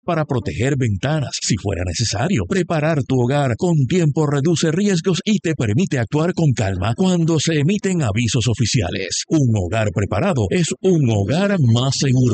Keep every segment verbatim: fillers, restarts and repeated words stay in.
para proteger ventanas si fuera necesario. Preparar tu hogar con tiempo reduce riesgos y te permite actuar con calma cuando se emiten avisos oficiales. Un hogar preparado es un hogar más seguro.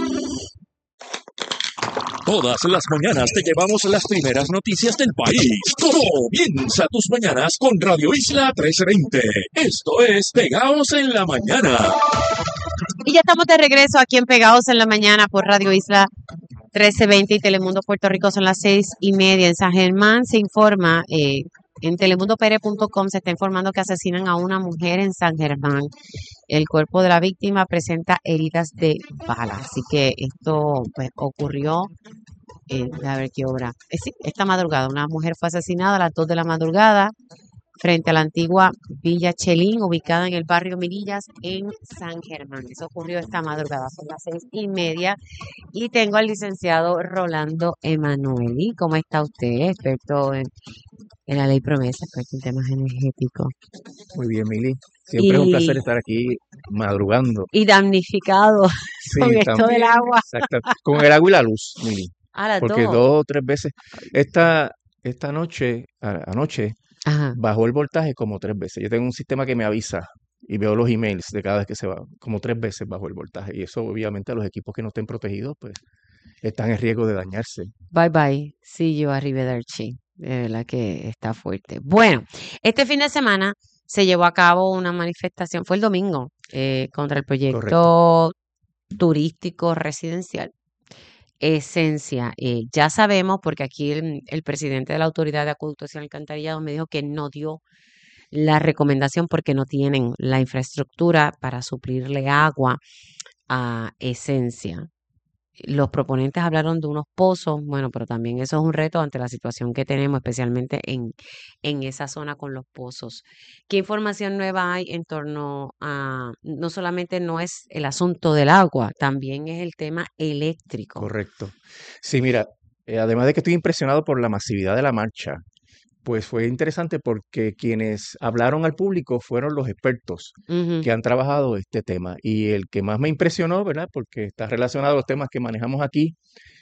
Todas las mañanas te llevamos las primeras noticias del país. Comienza tus mañanas con Radio Isla trece veinte. Esto es Pegados en la Mañana. Y ya estamos de regreso aquí en Pegados en la Mañana por Radio Isla trece veinte y Telemundo Puerto Rico. Son las seis y media. En San Germán se informa, eh, en telemundo p r punto com se está informando que asesinan a una mujer en San Germán. El cuerpo de la víctima presenta heridas de bala. Así que esto pues ocurrió, eh, a ver qué obra. Eh, sí, esta madrugada. Una mujer fue asesinada a las dos de la madrugada frente a la antigua Villa Chelín, ubicada en el barrio Mirillas, en San Germán. Eso ocurrió esta madrugada, son las seis y media. Y tengo al licenciado Rolando Emanueli. ¿Cómo está usted? Experto en, en la ley promesa, experto en temas energéticos. Muy bien, Mili. Siempre y, es un placer estar aquí madrugando. Y damnificado sí, con esto también, del agua. Exacto. Con el agua y la luz, Mili. A las Porque dos. dos o tres veces. Esta, esta noche, a, anoche, Ajá. bajó el voltaje como tres veces. Yo tengo un sistema que me avisa y veo los emails de cada vez que se va. Como tres veces bajó el voltaje. Y eso, obviamente, a los equipos que no estén protegidos, pues, están en riesgo de dañarse. Bye bye. See you, arrivederci. De verdad que está fuerte. Bueno, este fin de semana se llevó a cabo una manifestación, fue el domingo, eh, contra el proyecto Correcto. turístico residencial. Esencia, eh, ya sabemos, porque aquí el, el presidente de la Autoridad de Acueductos y Alcantarillado me dijo que no dio la recomendación porque no tienen la infraestructura para suplirle agua a Esencia. Los proponentes hablaron de unos pozos, bueno, pero también eso es un reto ante la situación que tenemos, especialmente en, en esa zona con los pozos. ¿Qué información nueva hay en torno a, no solamente no es el asunto del agua, también es el tema eléctrico? Correcto. Sí, mira, eh, además de que estoy impresionado por la masividad de la marcha, pues fue interesante porque quienes hablaron al público fueron los expertos uh-huh. que han trabajado este tema. Y el que más me impresionó, ¿verdad? Porque está relacionado a los temas que manejamos aquí,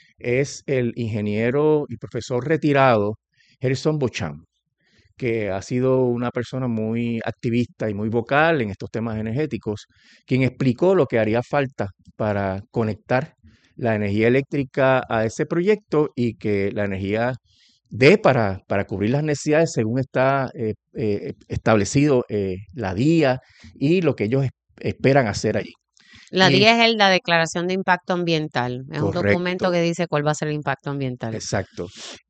es el ingeniero y profesor retirado Gerson Beauchamp, que ha sido una persona muy activista y muy vocal en estos temas energéticos, quien explicó lo que haría falta para conectar la energía eléctrica a ese proyecto y que la energía de para, para cubrir las necesidades según está eh, eh, establecido eh, la D I A y lo que ellos es, esperan hacer allí. La y, D I A es el, la Declaración de Impacto Ambiental. Es correcto. un documento que dice cuál va a ser el impacto ambiental. Exacto.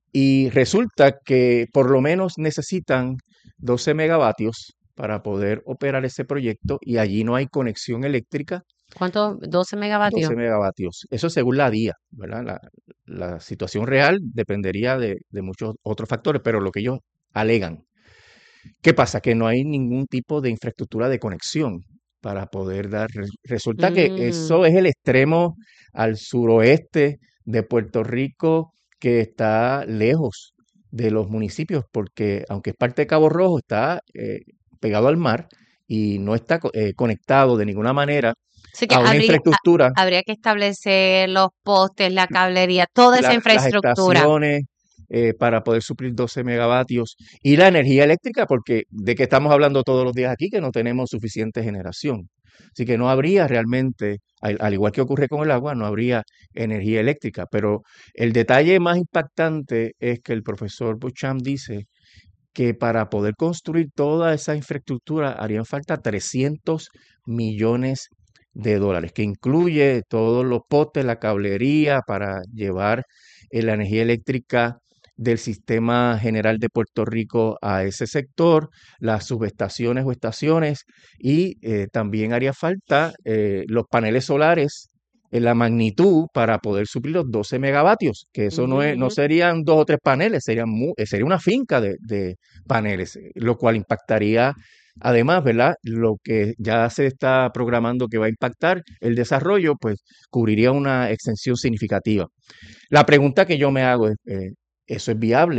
Y resulta que por lo menos necesitan doce megavatios para poder operar ese proyecto y allí no hay conexión eléctrica. ¿Cuánto? doce megavatios. doce megavatios. Eso según la D I A, ¿verdad? La, la situación real dependería de, de muchos otros factores, pero lo que ellos alegan. ¿Qué pasa? Que no hay ningún tipo de infraestructura de conexión para poder dar. Resulta mm. que eso es el extremo al suroeste de Puerto Rico que está lejos de los municipios, porque aunque es parte de Cabo Rojo, está eh, pegado al mar y no está eh, conectado de ninguna manera. Sí, que a una habría, infraestructura. A, habría que establecer los postes, la cablería, toda esa la, infraestructura. Las estaciones eh, para poder suplir doce megavatios y la energía eléctrica, porque de que estamos hablando todos los días aquí, que no tenemos suficiente generación. Así que no habría realmente, al, al igual que ocurre con el agua, no habría energía eléctrica. Pero el detalle más impactante es que el profesor Beauchamp dice que para poder construir toda esa infraestructura harían falta trescientos millones de dólares, que incluye todos los postes, la cablería para llevar eh, la energía eléctrica del sistema general de Puerto Rico a ese sector, las subestaciones o estaciones, y eh, también haría falta eh, los paneles solares en la magnitud para poder suplir los doce megavatios, que eso uh-huh. no, es, no serían dos o tres paneles, serían muy, sería una finca de, de paneles, lo cual impactaría. Además, ¿verdad? Lo que ya se está programando que va a impactar el desarrollo, pues cubriría una extensión significativa. La pregunta que yo me hago es, eh, ¿eso es viable?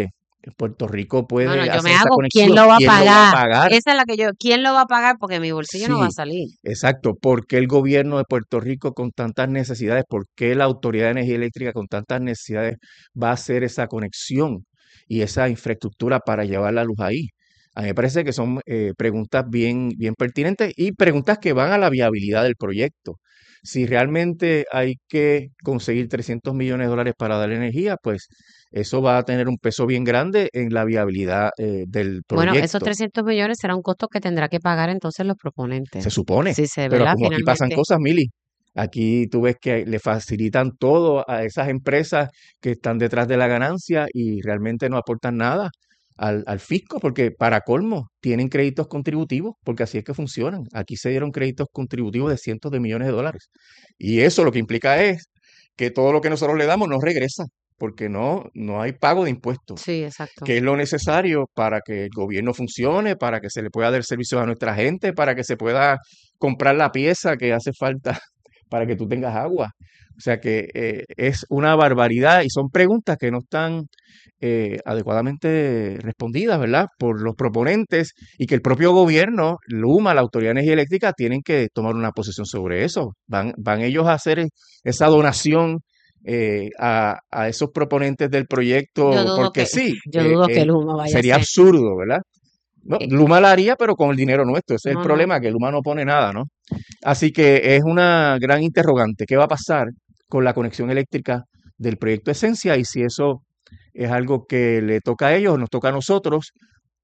Puerto Rico puede Bueno, yo hacer me esa hago, conexión. ¿quién lo va a ¿Quién lo va a pagar? pagar? Esa es la que yo, ¿quién lo va a pagar? Porque mi bolsillo no va a Sí, salir. exacto. ¿Por qué el gobierno de Puerto Rico con tantas necesidades, por qué la Autoridad de Energía Eléctrica con tantas necesidades va a hacer esa conexión y esa infraestructura para llevar la luz ahí? A mí me parece que son eh, preguntas bien, bien pertinentes y preguntas que van a la viabilidad del proyecto. Si realmente hay que conseguir trescientos millones de dólares para dar energía, pues eso va a tener un peso bien grande en la viabilidad eh, del Bueno, esos proyecto. trescientos millones será un costo que tendrá que pagar entonces los proponentes. Se supone, Sí, se pero verá como aquí pasan finalmente. cosas, Mili, aquí tú ves que le facilitan todo a esas empresas que están detrás de la ganancia y realmente no aportan nada al, al fisco, porque para colmo tienen créditos contributivos, porque así es que funcionan. Aquí se dieron créditos contributivos de cientos de millones de dólares. Y eso lo que implica es que todo lo que nosotros le damos nos regresa, porque no, no hay pago de impuestos, Sí, exacto. que es lo necesario para que el gobierno funcione, para que se le pueda dar servicios a nuestra gente, para que se pueda comprar la pieza que hace falta para que tú tengas agua. O sea que eh, es una barbaridad y son preguntas que no están eh, adecuadamente respondidas, ¿verdad? Por los proponentes y que el propio gobierno, LUMA, la Autoridad de Energía Eléctrica, tienen que tomar una posición sobre eso. Van, van ellos a hacer esa donación eh, a, a esos proponentes del Yo proyecto, dudo porque que, sí, yo eh, dudo que eh, Luma vaya a sería hacer. absurdo, ¿verdad? No, eh, Luma la haría, pero con el dinero nuestro. Ese es el no, no. problema, que Luma no pone nada, ¿no? Así que es una gran interrogante. ¿Qué va a pasar con la conexión eléctrica del proyecto Esencia? Y si eso es algo que le toca a ellos, nos toca a nosotros,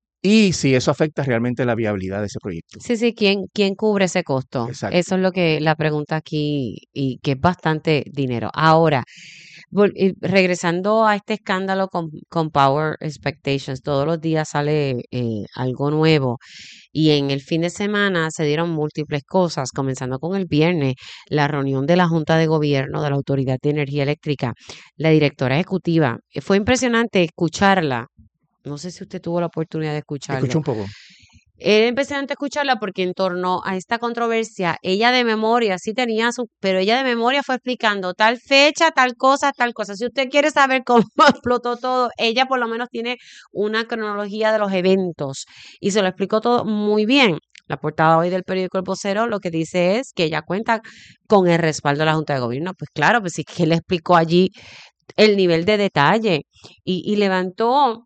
y si eso afecta realmente la viabilidad de ese proyecto. Sí, sí, ¿quién, quién cubre ese costo? Exacto. Eso es lo que la pregunta aquí y que es bastante dinero. Ahora, vol- y regresando a este escándalo con, con Power Expectations, todos los días sale eh, algo nuevo y en el fin de semana se dieron múltiples cosas, comenzando con el viernes, la reunión de la Junta de Gobierno de la Autoridad de Energía Eléctrica, la directora ejecutiva. eh, Fue impresionante escucharla. No sé si usted tuvo la oportunidad de Escucha escucharlo. un poco. Era impresionante escucharla porque en torno a esta controversia, ella de memoria sí tenía su, pero ella de memoria fue explicando tal fecha, tal cosa, tal cosa. Si usted quiere saber cómo explotó todo, ella por lo menos tiene una cronología de los eventos y se lo explicó todo muy bien. La portada hoy del periódico El Vocero lo que dice es que ella cuenta con el respaldo de la Junta de Gobierno. Pues claro, pues sí que le explicó allí el nivel de detalle y, y levantó,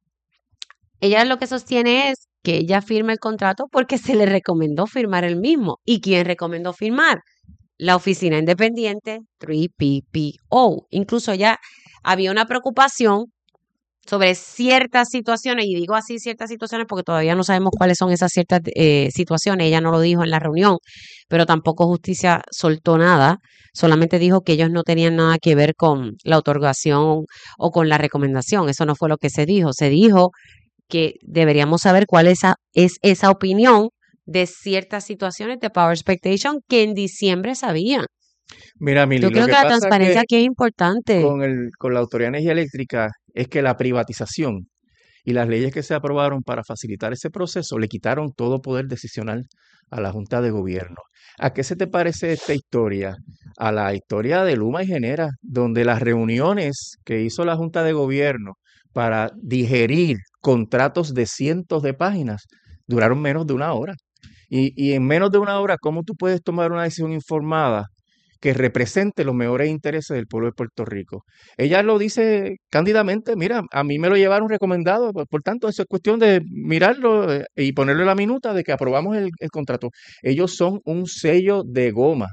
ella lo que sostiene es que ella firma el contrato porque se le recomendó firmar el mismo. ¿Y quién recomendó firmar? La oficina independiente tres P P O. Incluso ya había una preocupación sobre ciertas situaciones, y digo así ciertas situaciones porque todavía no sabemos cuáles son esas ciertas eh, situaciones. Ella no lo dijo en la reunión, pero tampoco Justicia soltó nada. Solamente dijo que ellos no tenían nada que ver con la otorgación o con la recomendación. Eso no fue lo que se dijo. Se dijo que deberíamos saber cuál es esa, es esa opinión de ciertas situaciones de Power Expectation que en diciembre sabían. Mira, Yo Mili, lo creo que que la pasa transparencia que aquí es importante. con el, con la Autoridad de Energía Eléctrica es que la privatización y las leyes que se aprobaron para facilitar ese proceso le quitaron todo poder decisional a la Junta de Gobierno. ¿A qué se te parece esta historia? A la historia de Luma y Genera, donde las reuniones que hizo la Junta de Gobierno para digerir contratos de cientos de páginas duraron menos de una hora. Y, y en menos de una hora, ¿cómo tú puedes tomar una decisión informada que represente los mejores intereses del pueblo de Puerto Rico? Ella lo dice cándidamente, mira, a mí me lo llevaron recomendado, por, por tanto, eso es cuestión de mirarlo eh, y ponerle la minuta de que aprobamos el, el contrato. Ellos son un sello de goma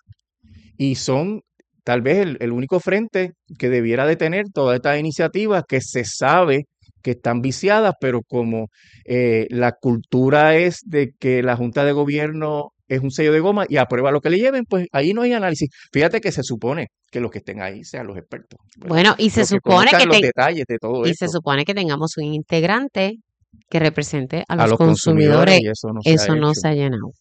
y son tal vez el, el único frente que debiera de tener todas estas iniciativas que se sabe que están viciadas, pero como eh, la cultura es de que la Junta de Gobierno es un sello de goma y aprueba lo que le lleven, pues ahí no hay análisis. Fíjate que se supone que los que estén ahí sean los expertos, ¿verdad? Bueno, y se Los que supone conozcan que los te- detalles de todo y se esto supone que tengamos un integrante que represente a a los los consumidores consumidores. y eso no se ha Eso no hecho. se ha llenado.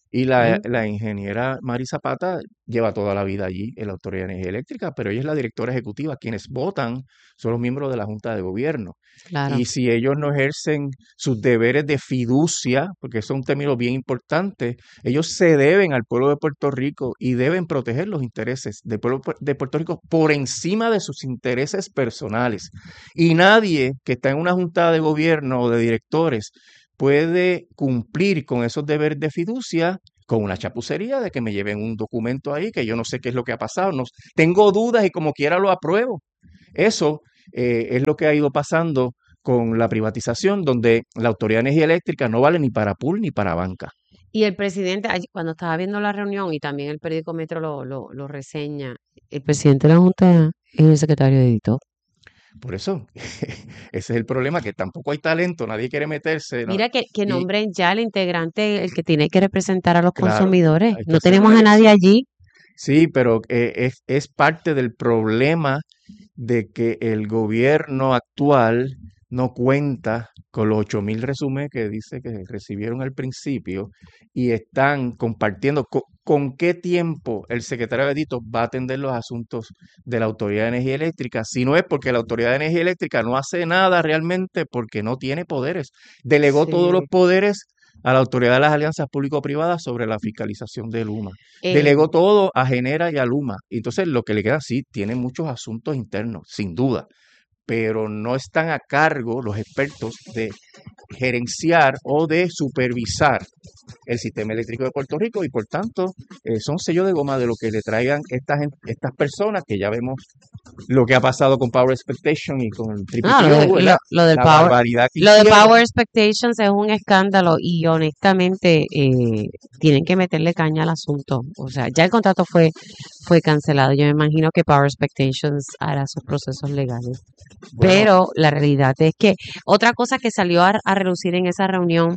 Y la, Mm. la ingeniera Mari Zapata lleva toda la vida allí en la Autoridad de Energía Eléctrica, pero ella es la directora ejecutiva. Quienes votan son los miembros de la Junta de Gobierno. Claro. Y si ellos no ejercen sus deberes de fiducia, porque eso es un término bien importante, ellos se deben al pueblo de Puerto Rico y deben proteger los intereses del pueblo de Puerto Rico por encima de sus intereses personales. Y nadie que está en una junta de gobierno o de directores puede cumplir con esos deberes de fiducia con una chapucería de que me lleven un documento ahí que yo no sé qué es lo que ha pasado. No, tengo dudas y como quiera lo apruebo. Eso eh, es lo que ha ido pasando con la privatización, donde la Autoridad de Energía Eléctrica no vale ni para pool ni para banca. Y el presidente, allí- cuando estaba viendo la reunión, y también el periódico Metro lo, lo, lo reseña, el presidente de la Junta es el secretario de Edito. Por eso, ese es el problema, que tampoco hay talento, nadie quiere meterse, ¿no? Mira que, que Y nombren ya al integrante, el que tiene que representar a los claro, consumidores. hay que No hacer tenemos una a nadie elección. allí. Sí, pero eh, es, es parte del problema de que el gobierno actual no cuenta con los ocho mil resúmenes que dice que recibieron al principio y están compartiendo co- con, qué tiempo el secretario de Edito va a atender los asuntos de la Autoridad de Energía Eléctrica, si no es porque la Autoridad de Energía Eléctrica no hace nada realmente porque no tiene poderes. Delegó todos los Sí. poderes a la Autoridad de las Alianzas Público-Privadas sobre la fiscalización de Luma. Eh, Delegó todo a Genera y a Luma. Entonces, lo que le queda, sí, tiene muchos asuntos internos, sin duda, pero no están a cargo los expertos de gerenciar o de supervisar el sistema eléctrico de Puerto Rico y por tanto eh, son sellos de goma de lo que le traigan estas, gen- estas personas que ya vemos lo que ha pasado con Power Expectation y con el no, lo, de- Triple P O, lo, ¿verdad? lo del La Power, barbaridad que lo de hicieron. Power Expectations es un escándalo y honestamente eh, tienen que meterle caña al asunto. O sea, ya el contrato fue, fue cancelado. Yo me imagino que Power Expectations hará sus procesos legales. Bueno, Pero la realidad es que otra cosa que salió a, a relucir en esa reunión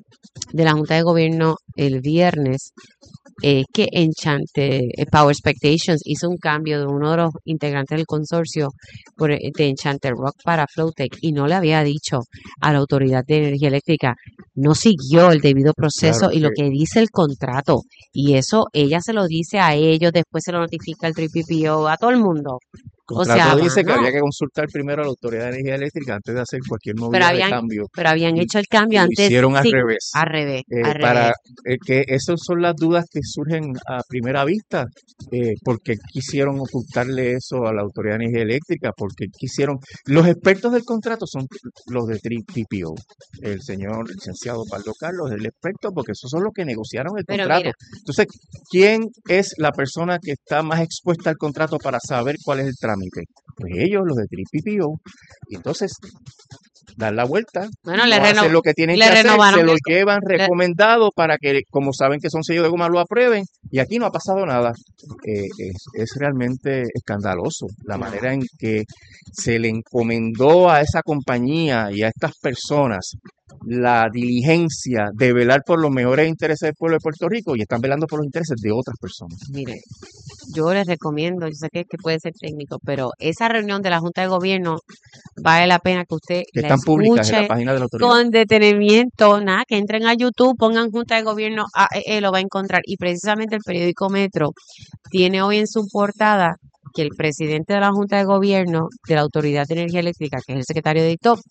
de la Junta de Gobierno el viernes es que Enchante, eh, Power Expectations hizo un cambio de uno de los integrantes del consorcio por, eh, de Enchanted Rock para Flowtech y no le había dicho a la Autoridad de Energía Eléctrica, no siguió el debido proceso claro y lo que que dice el contrato. Y eso ella se lo dice a ellos, después se lo notifica al P P O, a todo el mundo. el O sea, contrato dice que mano, había que consultar primero a la Autoridad de Energía Eléctrica antes de hacer cualquier pero movida de habían, cambio pero habían y, hecho el y cambio lo antes, hicieron al sí, revés. al revés, Eh, al para revés. eh, que esas son las dudas que surgen a primera vista, eh, porque quisieron ocultarle eso a la Autoridad de Energía Eléctrica, porque quisieron, los expertos del contrato son los de T P O, el señor licenciado Pablo Carlos, el experto, porque esos son los que negociaron el Pero contrato. mira, Entonces, ¿quién es la persona que está más expuesta al contrato para saber cuál es el trámite? Pues ellos, los de T P O. Y entonces, dan la vuelta, bueno, le, no reno, hacen lo que tienen le que hacer, se renovaron lo el, llevan le- recomendado para que, como saben que son sellos de goma, lo aprueben. Y aquí no ha pasado nada. Eh, es, es realmente escandaloso la no. manera en que se le encomendó a esa compañía y a estas personas la diligencia de velar por los mejores intereses del pueblo de Puerto Rico y están velando por los intereses de otras personas. Mire, yo les recomiendo, yo sé que, que puede ser técnico, pero esa reunión de la Junta de Gobierno vale la pena que usted Que la están públicas en la escuche página de la autoridad. con detenimiento, nada, que entren a YouTube, pongan Junta de Gobierno, A E E, lo va a encontrar. Y precisamente el periódico Metro tiene hoy en su portada que el presidente de la Junta de Gobierno de la Autoridad de Energía Eléctrica, que es el secretario de DITOP,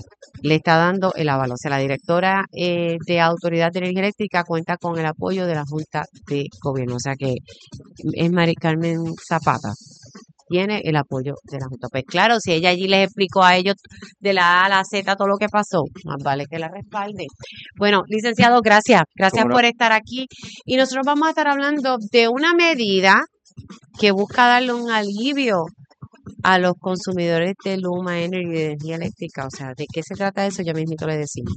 le está dando el aval. O sea, la directora eh, de Autoridad de Energía Eléctrica cuenta con el apoyo de la Junta de Gobierno. O sea que es Mari Carmen Zapata. Tiene el apoyo de la Junta. Pues claro, si ella allí les explicó a ellos de la A a la Z todo lo que pasó, más vale que la respalde. Bueno, licenciado, gracias. Gracias ¿Cómo no? por estar aquí. Y nosotros vamos a estar hablando de una medida que busca darle un alivio a los consumidores de Luma Energy de energía eléctrica. O sea, ¿de qué se trata eso? Ya mismito le decimos.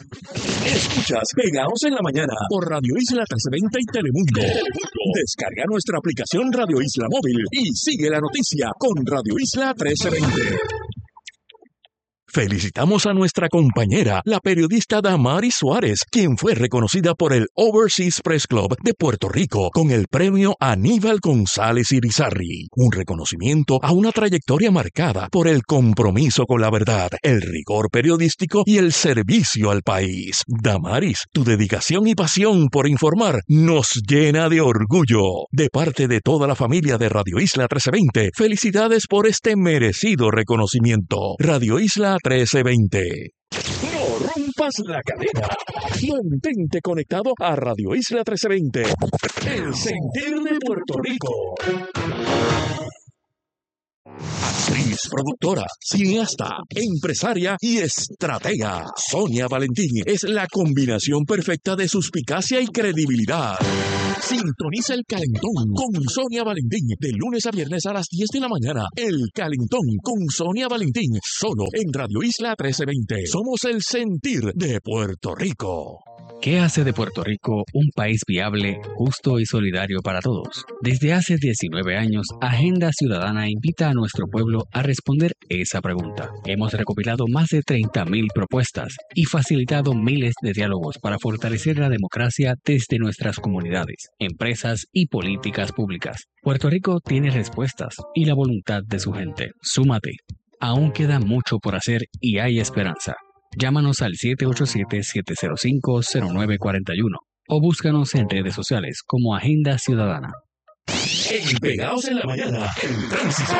Escuchas Pegados en la Mañana por Radio Isla trescientos veinte y Telemundo. Descarga nuestra aplicación Radio Isla Móvil y sigue la noticia con Radio Isla trescientos veinte. Felicitamos a nuestra compañera, la periodista Damaris Suárez, quien fue reconocida por el Overseas Press Club de Puerto Rico con el premio Aníbal González Irizarry, un reconocimiento a una trayectoria marcada por el compromiso con la verdad, el rigor periodístico y el servicio al país. Damaris, tu dedicación y pasión por informar nos llena de orgullo. De parte de toda la familia de Radio Isla trece veinte, felicidades por este merecido reconocimiento. Radio Isla trece veinte. No rompas la cadena. Mantente conectado a Radio Isla trece veinte. El sentir de Puerto Rico. Actriz, productora, cineasta, empresaria y estratega. Sonia Valentín es la combinación perfecta de suspicacia y credibilidad. Sintoniza El Calentón con Sonia Valentín de lunes a viernes a las diez de la mañana. El Calentón con Sonia Valentín, solo en Radio Isla trece veinte. Somos el sentir de Puerto Rico. ¿Qué hace de Puerto Rico un país viable, justo y solidario para todos? Desde hace diecinueve años, Agenda Ciudadana invita a nuestro pueblo a responder esa pregunta. Hemos recopilado más de treinta mil propuestas y facilitado miles de diálogos para fortalecer la democracia desde nuestras comunidades, empresas y políticas públicas. Puerto Rico tiene respuestas y la voluntad de su gente. Súmate. Aún queda mucho por hacer y hay esperanza. Llámanos al siete ocho siete, siete cero cinco, cero nueve cuatro uno o búscanos en redes sociales como Agenda Ciudadana. En Pegados en la Mañana, el tránsito.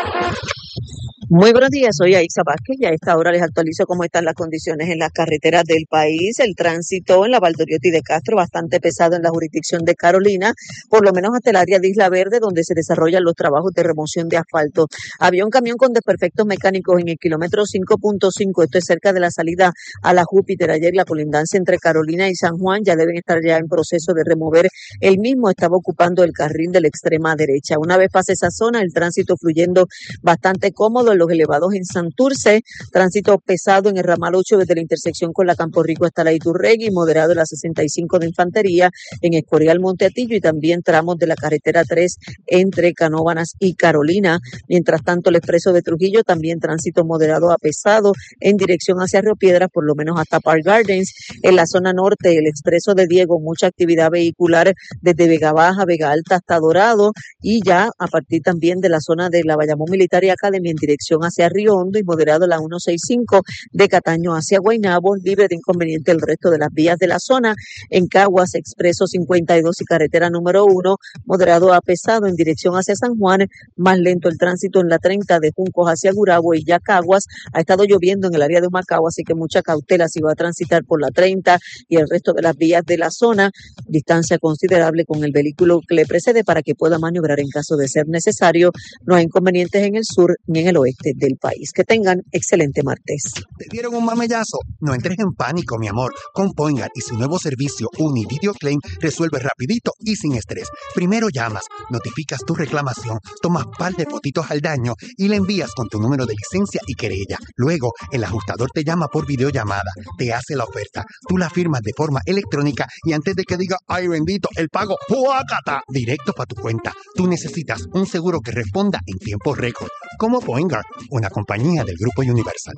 Muy buenos días, soy Aixa Vázquez y a esta hora les actualizo cómo están las condiciones en las carreteras del país. El tránsito en la Valdoriotti de Castro bastante pesado en la jurisdicción de Carolina, por lo menos hasta el área de Isla Verde donde se desarrollan los trabajos de remoción de asfalto. Había un camión con desperfectos mecánicos en el kilómetro cinco punto cinco, esto es cerca de la salida a la Júpiter. Ayer la colindancia entre Carolina y San Juan ya deben estar ya en proceso de remover. El mismo estaba ocupando el carril de la extrema derecha. Una vez pase esa zona, el tránsito fluyendo bastante cómodo en los elevados en Santurce, tránsito pesado en el ramal ocho desde la intersección con la Campo Rico hasta la Iturregui, moderado en la sesenta y cinco de Infantería, en Escorial Monteatillo y también tramos de la carretera tres entre Canóvanas y Carolina. Mientras tanto, el expreso de Trujillo también tránsito moderado a pesado en dirección hacia Río Piedras, por lo menos hasta Park Gardens. En la zona norte, el expreso de Diego, mucha actividad vehicular desde Vega Baja, Vega Alta hasta Dorado y ya a partir también de la zona de la Bayamón Military Academy en dirección hacia Río Hondo y moderado la ciento sesenta y cinco de Cataño hacia Guaynabo, libre de inconveniente el resto de las vías de la zona. En Caguas, expreso cincuenta y dos y carretera número uno, moderado a pesado en dirección hacia San Juan, más lento el tránsito en la treinta de Juncos hacia Gurabo y ya Caguas. Ha estado lloviendo en el área de Humacao, así que mucha cautela si va a transitar por la treinta y el resto de las vías de la zona. Distancia considerable con el vehículo que le precede para que pueda maniobrar en caso de ser necesario. No hay inconvenientes en el sur ni en el oeste del país. Que tengan excelente martes. ¿Te dieron un mamellazo? No entres en pánico, mi amor. Con Poingar y su nuevo servicio Univideo Claim resuelve rapidito y sin estrés. Primero llamas, notificas tu reclamación, tomas par de fotitos al daño y le envías con tu número de licencia y querella. Luego, el ajustador te llama por videollamada, te hace la oferta, tú la firmas de forma electrónica y antes de que diga, ay bendito, el pago, ¡puácata! Directo para tu cuenta. Tú necesitas un seguro que responda en tiempo récord. Como Poingar, una compañía del Grupo Universal.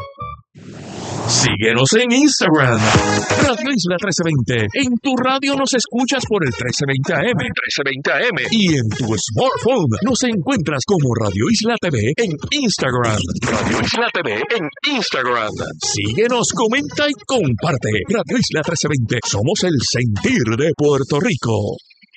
Síguenos en Instagram, Radio Isla trece veinte. En tu radio nos escuchas por el trece veinte A M, trece veinte A M. Y en tu smartphone nos encuentras como Radio Isla T V en Instagram. Radio Isla T V en Instagram. Síguenos, comenta y comparte. Radio Isla trece veinte. Somos el sentir de Puerto Rico.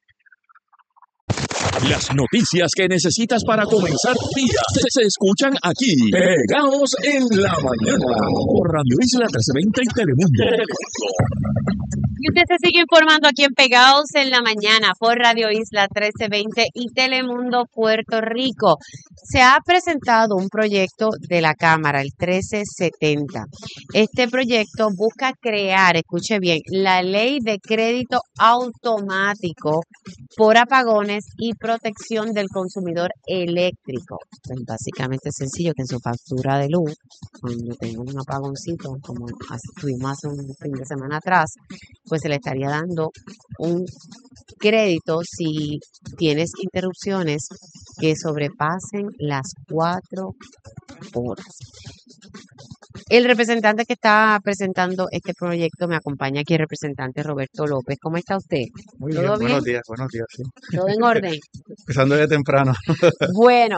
Las noticias que necesitas para comenzar tu día se, se escuchan aquí, pegados en la mañana, por Radio Isla trece veinte y Telemundo. Y usted se sigue informando aquí en Pegados en la Mañana por Radio Isla trece veinte y Telemundo Puerto Rico. Se ha presentado un proyecto de la Cámara, el trece setenta. Este proyecto busca crear, escuche bien, la ley de crédito automático por apagones y protección del consumidor eléctrico. Pues básicamente es sencillo que en su factura de luz, cuando tenga un apagoncito, como tuvimos hace un fin de semana atrás, pues se le estaría dando un crédito si tienes interrupciones que sobrepasen las cuatro horas. El representante que está presentando este proyecto me acompaña aquí, el representante Roberto López. ¿Cómo está usted? Muy bien, ¿Todo buenos bien? días, buenos días, sí. ¿Todo en orden? Empezando de temprano. Bueno,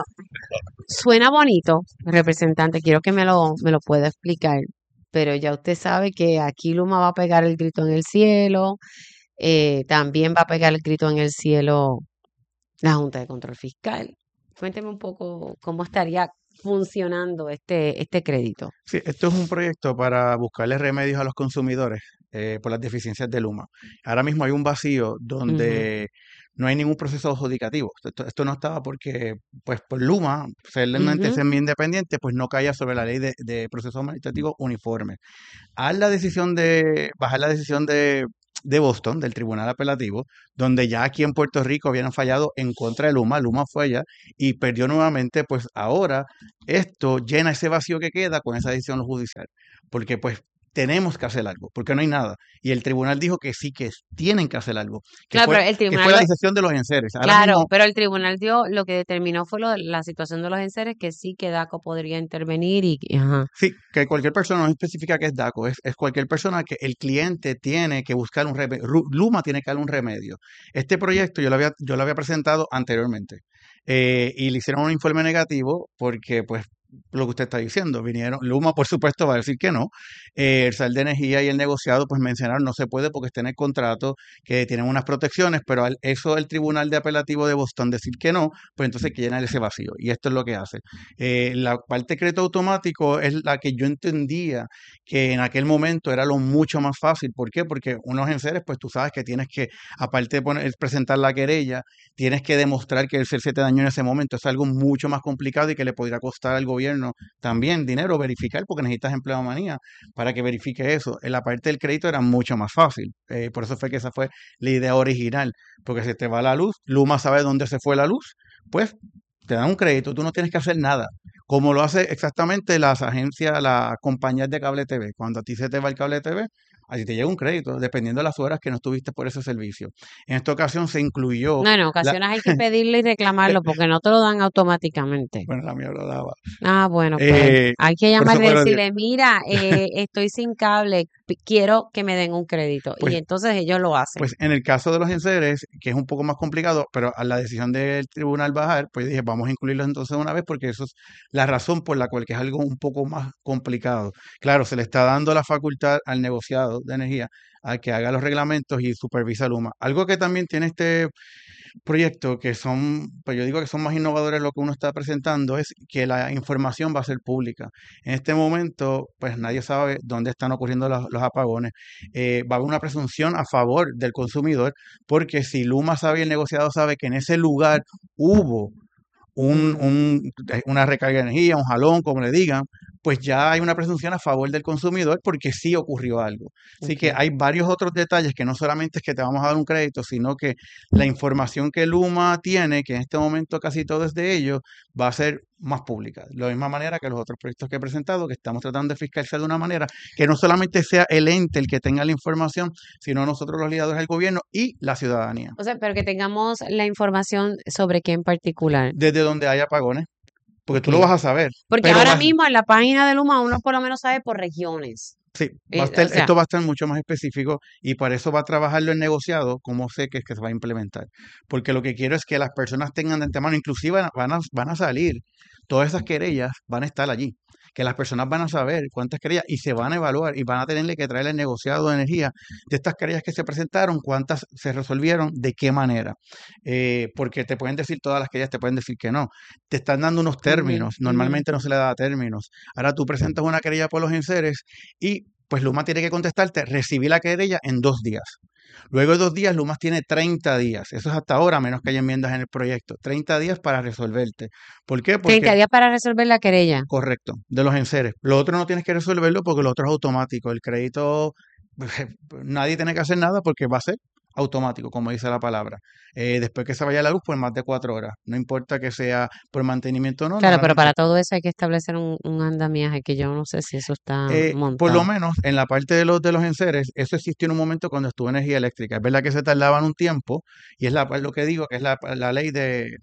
suena bonito, representante, quiero que me lo, me lo pueda explicar, pero ya usted sabe que aquí Luma va a pegar el grito en el cielo, eh, también va a pegar el grito en el cielo la Junta de Control Fiscal. Cuénteme un poco cómo estaría funcionando este, este crédito. Sí, esto es un proyecto para buscarle remedios a los consumidores eh, por las deficiencias de Luma. Ahora mismo hay un vacío Ujú, donde no hay ningún proceso adjudicativo. Esto, esto no estaba porque, pues, por Luma, ser un ente ujú, semi-independiente, pues no caía sobre la ley de, de proceso administrativo uniforme. Al la decisión de, bajar la decisión de, de Boston, del Tribunal Apelativo, donde ya aquí en Puerto Rico habían fallado en contra de Luma, Luma fue allá y perdió nuevamente, pues ahora esto llena ese vacío que queda con esa decisión judicial, porque pues tenemos que hacer algo, porque no hay nada. Y el tribunal dijo que sí, que tienen que hacer algo, que Claro, fue, pero el que fue tribunal la lo, decisión de los enseres. Ahora claro, mismo, pero el tribunal dio, lo que determinó fue lo de la situación de los enseres, que sí que DACO podría intervenir y, y- ajá. sí, que cualquier persona, no especifica que es DACO, es, es cualquier persona que el cliente tiene que buscar un remedio, Luma tiene que dar un remedio. Este proyecto yo lo había, yo lo había presentado anteriormente eh, y le hicieron un informe negativo porque pues lo que usted está diciendo, vinieron, Luma por supuesto va a decir que no, eh, el S A L de Energía y el negociado pues mencionaron no se puede porque está en el contrato, que tienen unas protecciones, pero al eso el Tribunal de Apelativo de Boston decir que no, pues entonces hay que llenar ese vacío y esto es lo que hace. Eh, la parte de crédito automático es la que yo entendía que en aquel momento era lo mucho más fácil. ¿Por qué? Porque unos enseres, pues tú sabes que tienes que, aparte de poner, presentar la querella, tienes que demostrar que el ser se te dañó en ese momento. Es algo mucho más complicado y que le podría costar al gobierno también dinero verificar, porque necesitas empleomanía para que verifique eso. En la parte del crédito era mucho más fácil. Eh, por eso fue que esa fue la idea original, porque si te va la luz, Luma sabe dónde se fue la luz, pues te dan un crédito, tú no tienes que hacer nada. Como lo hace exactamente las agencias, las compañías de cable T V. Cuando a ti se te va el cable T V, a ti te llega un crédito, dependiendo de las horas que no estuviste por ese servicio. En esta ocasión se incluyó No, en la... ocasiones hay que pedirle y reclamarlo porque no te lo dan automáticamente. Bueno, la mía lo daba. Ah, bueno, pues Eh, hay que por eso llamarle y fue lo de- decirle, mira, eh, estoy sin cable, p- quiero que me den un crédito. Y Pues, entonces ellos lo hacen. pues en el caso de los enseres, que es un poco más complicado, pero a la decisión del tribunal bajar, pues dije, vamos a incluirlos entonces de una vez porque eso es la razón por la cual que es algo un poco más complicado. Claro, se le está dando la facultad al negociado de energía a que haga los reglamentos y supervisa Luma. Algo que también tiene este proyectos que son, pues yo digo que son más innovadores lo que uno está presentando, es que la información va a ser pública. En este momento, pues nadie sabe dónde están ocurriendo los, los apagones. Eh, va a haber una presunción a favor del consumidor, porque si Luma sabe y el negociado sabe que en ese lugar hubo un, Ujú. un- eh, una recarga de energía, un jalón, como le digan, pues ya hay una presunción a favor del consumidor porque sí ocurrió algo. Así que Ok. hay varios otros detalles que no solamente es que te vamos a dar un crédito, sino que la información que Luma tiene, que en este momento casi todo es de ellos, va a ser más pública. De la misma manera que los otros proyectos que he presentado, que estamos tratando de fiscalizar de una manera que no solamente sea el ente el que tenga la información, sino nosotros los liderazgos del gobierno y la ciudadanía. O sea, pero que tengamos la información sobre qué en particular. Desde donde hay apagones, porque tú lo Ok. vas a saber, Porque pero ahora vas, mismo en la página de Luma uno por lo menos sabe por regiones. sí, va a Eh, o estar, sea, esto va a estar mucho más específico y para eso va a trabajarlo el negociado, como sé que es que se va a implementar. Porque lo que quiero es que las personas tengan de antemano, inclusive van a, van a salir, todas esas querellas van a estar allí. Que las personas van a saber cuántas querellas y se van a evaluar y van a tenerle que traer el negociado de energía de estas querellas que se presentaron, cuántas se resolvieron, de qué manera. Eh, porque te pueden decir todas las querellas, te pueden decir que no. Te están dando unos ujú, términos, ujú. normalmente no se le da términos. Ahora tú presentas una querella por los enseres y pues Luma tiene que contestarte, recibí la querella en dos días. Luego de dos días, Luma tiene treinta días. Eso es hasta ahora, a menos que haya enmiendas en el proyecto. treinta días para resolverte. ¿Por qué? treinta Porque, días para resolver la querella. correcto, de los enseres. Lo otro no tienes que resolverlo porque lo otro es automático. El crédito, nadie tiene que hacer nada porque va a ser automático, como dice la palabra. Eh, después que se vaya la luz, por más de cuatro horas. No importa que sea por mantenimiento o no, Claro, pero normalmente para todo eso hay que establecer un, un andamiaje que yo no sé si eso está Eh, por lo montado. menos en la parte de los de los enseres, eso existió en un momento cuando estuvo energía eléctrica. Es verdad que se tardaban un tiempo, y es la, lo que digo, que es la, la ley de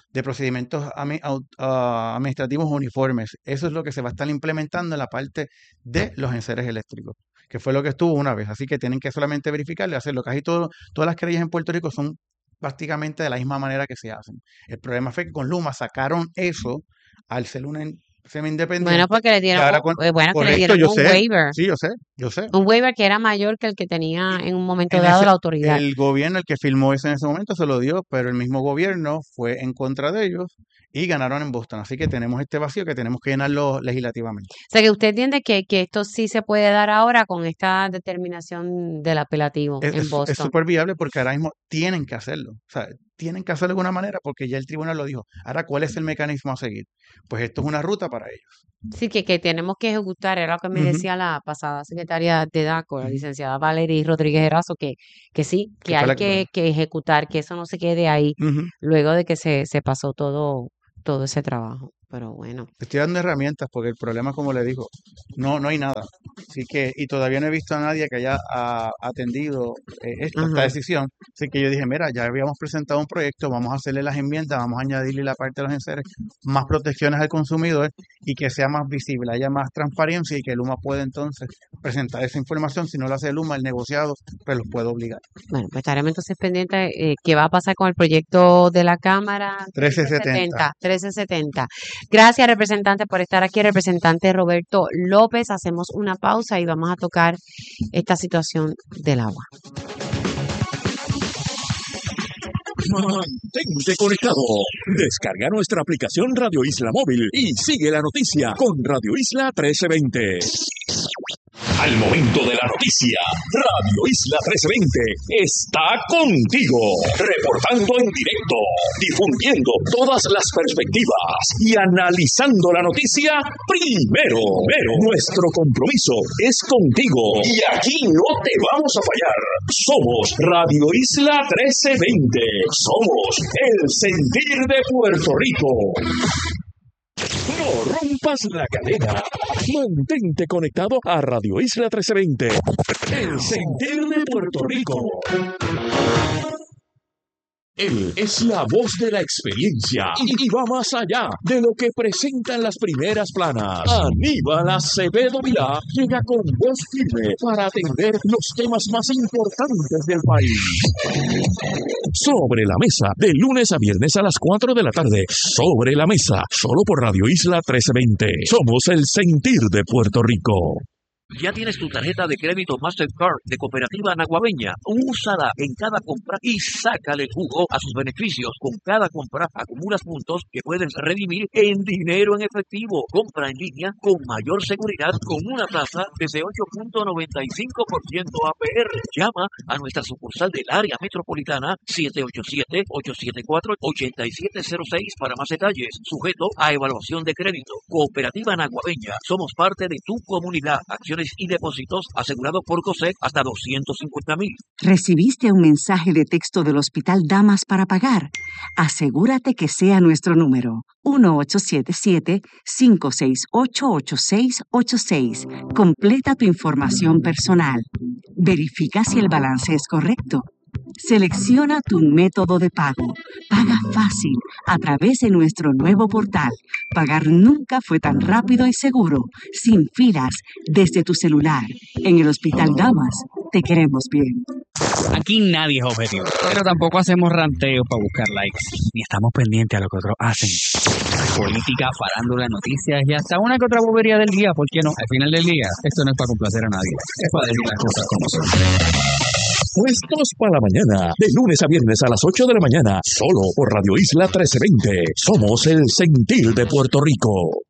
de procedimientos ami- au- ah, administrativos uniformes. Eso es lo que se va a estar implementando en la parte de los enseres eléctricos, que fue lo que estuvo una vez. Así que tienen que solamente verificarlo y hacerlo. Casi todo, todas las querellas en Puerto Rico son prácticamente de la misma manera que se hacen. El problema fue que con Luma sacaron eso al ser una in- Bueno, semi-independiente porque le y dieron, ahora un- con... eh, bueno, que le Correcto, dieron yo un sé, waiver, sí, yo sé, yo sé. un waiver que era mayor que el que tenía en un momento En dado ese, la autoridad. el gobierno, el que firmó eso en ese momento, se lo dio, pero el mismo gobierno fue en contra de ellos y ganaron en Boston. Así que tenemos este vacío que tenemos que llenarlo legislativamente. O sea, que usted entiende que, que esto sí se puede dar ahora con esta determinación del apelativo Es en es- es Boston. súper viable porque ahora mismo tienen que hacerlo. O sea, tienen que hacerlo de alguna manera porque ya el tribunal lo dijo. Ahora, ¿cuál es el mecanismo a seguir? Pues esto es una ruta para ellos. Sí, que, que tenemos que ejecutar, era lo que me Ujú, decía la pasada secretaria de DACO, la ujú. licenciada Valerie Rodríguez Erazo, que, que sí, Que que fue hay la que, que ejecutar, que eso no se quede ahí Ujú. luego de que se, se pasó todo, todo ese trabajo. Pero bueno, Te estoy dando herramientas porque el problema, como le digo, no, no hay nada. Así que, y todavía no he visto a nadie que haya ah, atendido eh, esta, esta ajá. decisión. Así que yo dije, mira, ya habíamos presentado un proyecto, vamos a hacerle las enmiendas, vamos a añadirle la parte de los enseres, más protecciones al consumidor y que sea más visible, haya más transparencia y que Luma pueda entonces presentar esa información. Si no lo hace Luma, el negociado, pues los puede obligar. Bueno, pues estaremos entonces pendientes eh, qué va a pasar con el proyecto de la Cámara trece setenta. trece setenta, trece setenta. Gracias, representante, por estar aquí, representante Roberto López. Hacemos una pausa y vamos a tocar esta situación del agua. Mantente conectado. Descarga nuestra aplicación Radio Isla Móvil y sigue la noticia con Radio Isla trece veinte. Al momento de la noticia, Radio Isla trece veinte está contigo, reportando en directo, difundiendo todas las perspectivas y analizando la noticia primero. Pero nuestro compromiso es contigo y aquí no te vamos a fallar. Somos Radio Isla trece veinte. Somos el sentir de Puerto Rico. No rompas la cadena. Mantente conectado a Radio Isla trece veinte. El sentir de Puerto Rico. Él es la voz de la experiencia y va más allá de lo que presentan las primeras planas. Aníbal Acevedo Vilá llega con voz firme para atender los temas más importantes del país. Sobre la mesa, de lunes a viernes a las cuatro de la tarde. Sobre la mesa, solo por Radio Isla trece veinte. Somos el sentir de Puerto Rico. Ya tienes tu tarjeta de crédito Mastercard de Cooperativa Naguabeña. Úsala en cada compra y sácale jugo a sus beneficios. Con cada compra acumulas puntos que puedes redimir en dinero en efectivo. Compra en línea con mayor seguridad con una tasa desde ocho punto noventa y cinco por ciento A P R. Llama a nuestra sucursal del área metropolitana siete ocho siete, ocho siete cuatro, ocho siete cero seis para más detalles. Sujeto a evaluación de crédito. Cooperativa Naguabeña. Somos parte de tu comunidad. Acciones y depósitos asegurados por COSEC hasta doscientos cincuenta mil. ¿Recibiste un mensaje de texto del Hospital Damas para pagar? Asegúrate que sea nuestro número, uno ocho siete siete, cinco seis ocho, ocho seis ocho seis. Completa tu información personal. Verifica si el balance es correcto. Selecciona tu método de pago. Paga fácil a través de nuestro nuevo portal. Pagar nunca fue tan rápido y seguro, sin filas, desde tu celular. En el Hospital Damas, te queremos bien. Aquí nadie es objetivo, pero tampoco hacemos ranteos para buscar likes, ni estamos pendientes a lo que otros hacen. Política, farándula, noticias y hasta una que otra bobería del día, ¿por qué no? Al final del día, esto no es para complacer a nadie, es para decir las cosas como son. Puestos para la mañana, de lunes a viernes a las ocho de la mañana, solo por Radio Isla trece veinte. Somos el sentir de Puerto Rico.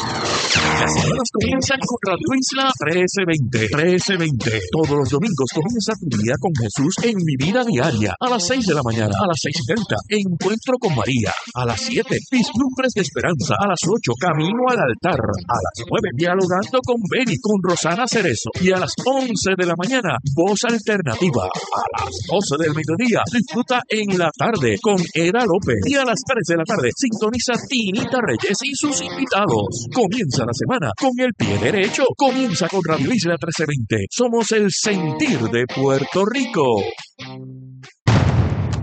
Las semanas comienzan con Radio Isla trece veinte. trece veinte. Todos los domingos comienza tu día con Jesús en Mi Vida Diaria. A las seis de la mañana, a las seis y treinta, Encuentro con María. A las siete, Vislumbres de Esperanza. A las ocho, Camino al Altar. A las nueve, Dialogando con Beni, con Rosana Cerezo. Y a las once de la mañana, Voz Alternativa. A las doce del mediodía, disfruta En la Tarde con Eda López. Y a las tres de la tarde, sintoniza Tinita Reyes y sus invitados. Comienza la semana con el pie derecho. Comienza con Radio Isla trece veinte. Somos el sentir de Puerto Rico.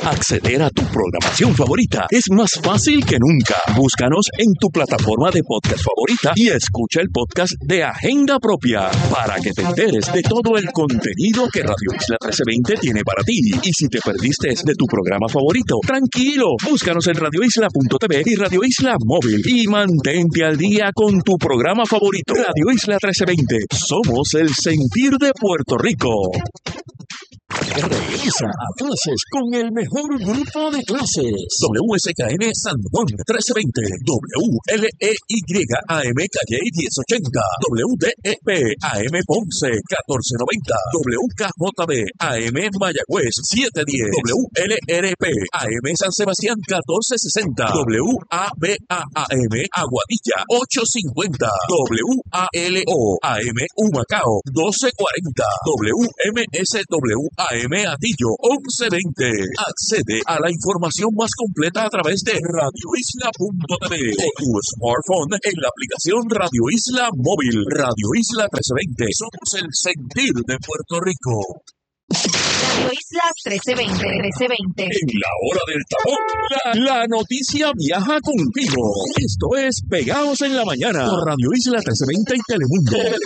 Acceder a tu programación favorita es más fácil que nunca. Búscanos en tu plataforma de podcast favorita y escucha el podcast de Agenda Propia para que te enteres de todo el contenido que Radio Isla trece veinte tiene para ti. Y si te perdiste de tu programa favorito, tranquilo, búscanos en radio isla punto t v y Radio Isla Móvil y mantente al día con tu programa favorito. Radio Isla trece veinte, somos el sentir de Puerto Rico. Regresa a clases con el mejor grupo de clases. W S K N San Juan trece veinte, W L E Y A M Calle diez ochenta, W D E P A M Ponce catorce noventa, W K J B A M Mayagüez siete diez, W L R P A M San Sebastián catorce sesenta, W A B A A M Aguadilla ocho cincuenta, W A L O A M Humacao doce cuarenta, W M S W A M Atillo once veinte. Accede a la información más completa a través de radio isla punto t v o tu smartphone en la aplicación Radio Isla Móvil. Radio Isla trece veinte. Somos el sentir de Puerto Rico. Radio Isla trece veinte, trece veinte. En la hora del tapón, la, la noticia viaja contigo. Esto es Pegados en la Mañana por Radio Isla trece veinte y Telemundo.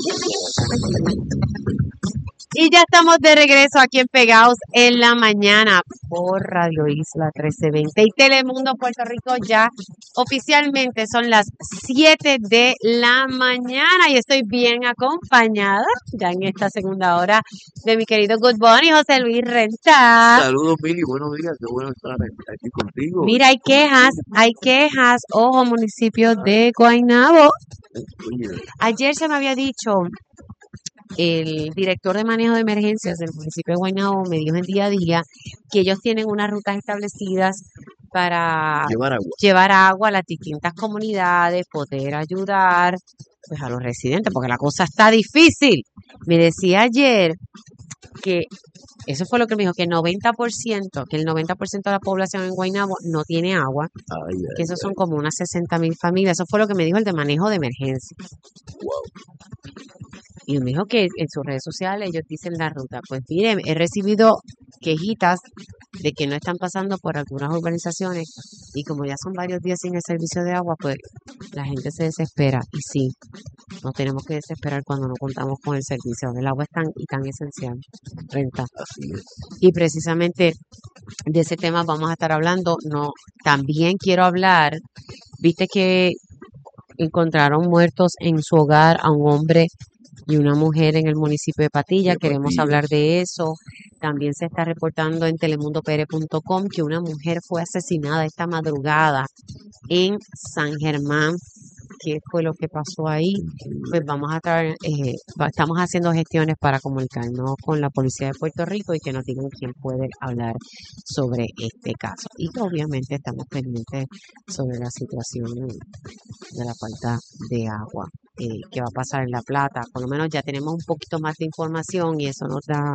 Y ya estamos de regreso aquí en Pegados en la Mañana por Radio Isla trece veinte y Telemundo Puerto Rico. Ya oficialmente son las siete de la mañana y estoy bien acompañada ya en esta segunda hora de mi querido Good Bunny, José Luis Renta. Saludos, Mili, buenos días, qué bueno estar aquí contigo. Mira, hay quejas, hay quejas, ojo, municipio de Guaynabo. Ayer se me había dicho... El director de manejo de emergencias del municipio de Guaynabo me dijo en día a día que ellos tienen unas rutas establecidas para llevar agua, llevar agua a las distintas comunidades, poder ayudar pues a los residentes, porque la cosa está difícil. Me decía ayer que eso fue lo que me dijo, que el noventa por ciento, que el noventa por ciento de la población en Guaynabo no tiene agua, ay, ay, que esos ay. son como unas sesenta mil familias. Eso fue lo que me dijo el de manejo de emergencias. Wow. Y me dijo que en sus redes sociales ellos dicen la ruta. Pues miren, he recibido quejitas de que no están pasando por algunas urbanizaciones y como ya son varios días sin el servicio de agua, pues la gente se desespera. Y sí, nos tenemos que desesperar cuando no contamos con el servicio. El agua es tan y tan esencial. Renta. Así es. Y precisamente de ese tema vamos a estar hablando. No, también quiero hablar, viste que encontraron muertos en su hogar a un hombre y una mujer en el municipio de Patilla. De Queremos Patilla. hablar de eso. También se está reportando en telemundo p r punto com que una mujer fue asesinada esta madrugada en San Germán. ¿Qué fue lo que pasó ahí? Pues vamos a estar, eh, va- estamos haciendo gestiones para comunicarnos con la Policía de Puerto Rico y que nos digan quién puede hablar sobre este caso. Y que obviamente estamos pendientes sobre la situación de la falta de agua eh, que va a pasar en La Plata. Por lo menos ya tenemos un poquito más de información y eso nos da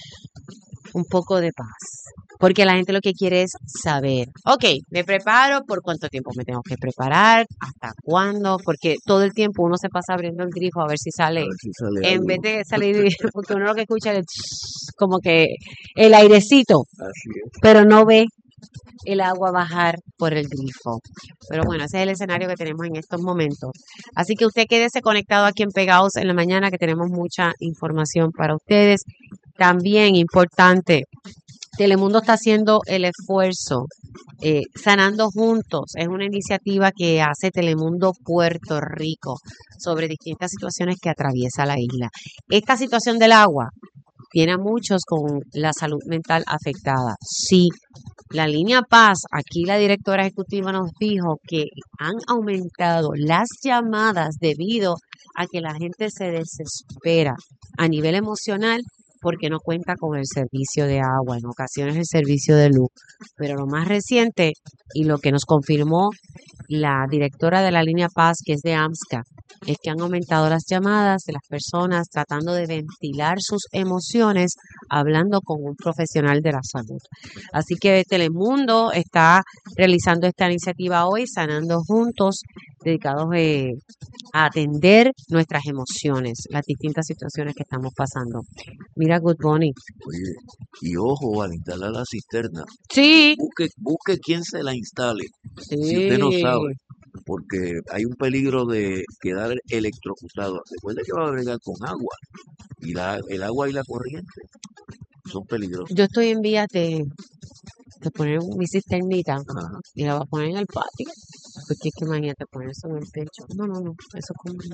un poco de paz. Porque la gente lo que quiere es saber, ok, me preparo, ¿por cuánto tiempo me tengo que preparar? ¿Hasta cuándo? Porque todo el tiempo uno se pasa abriendo el grifo a ver si A sale, ver si sale en algo. vez de salir, porque uno lo que escucha es como que el airecito, Así es. pero no ve el agua bajar por el grifo. Pero bueno, ese es el escenario que tenemos en estos momentos. Así que usted quédese conectado aquí en Pegados en la Mañana, que tenemos mucha información para ustedes. También importante, Telemundo está haciendo el esfuerzo, eh, Sanando Juntos. Es una iniciativa que hace Telemundo Puerto Rico sobre distintas situaciones que atraviesa la isla. Esta situación del agua tiene a muchos con la salud mental afectada. Sí, la línea Paz, aquí la directora ejecutiva nos dijo que han aumentado las llamadas debido a que la gente se desespera a nivel emocional porque no cuenta con el servicio de agua, en ocasiones el servicio de luz. Pero lo más reciente y lo que nos confirmó la directora de la línea Paz, que es de AMSCA, es que han aumentado las llamadas de las personas tratando de ventilar sus emociones, hablando con un profesional de la salud. Así que Telemundo está realizando esta iniciativa hoy, Sanando Juntos. dedicados eh, a atender nuestras emociones, las distintas situaciones que estamos pasando. Mira, Good Bunny. Oye, y ojo al instalar la cisterna. Sí. Busque, busque quién se la instale. Sí. Si usted no sabe, porque hay un peligro de quedar electrocutado. Recuerde que va a bregar con agua. Y la, el agua y la corriente son peligrosos. Yo estoy en vías de, de poner mi cisternita Ajá. y la voy a poner en el patio. Porque es que imagínate poner eso en el techo. No, no, no. Eso es como...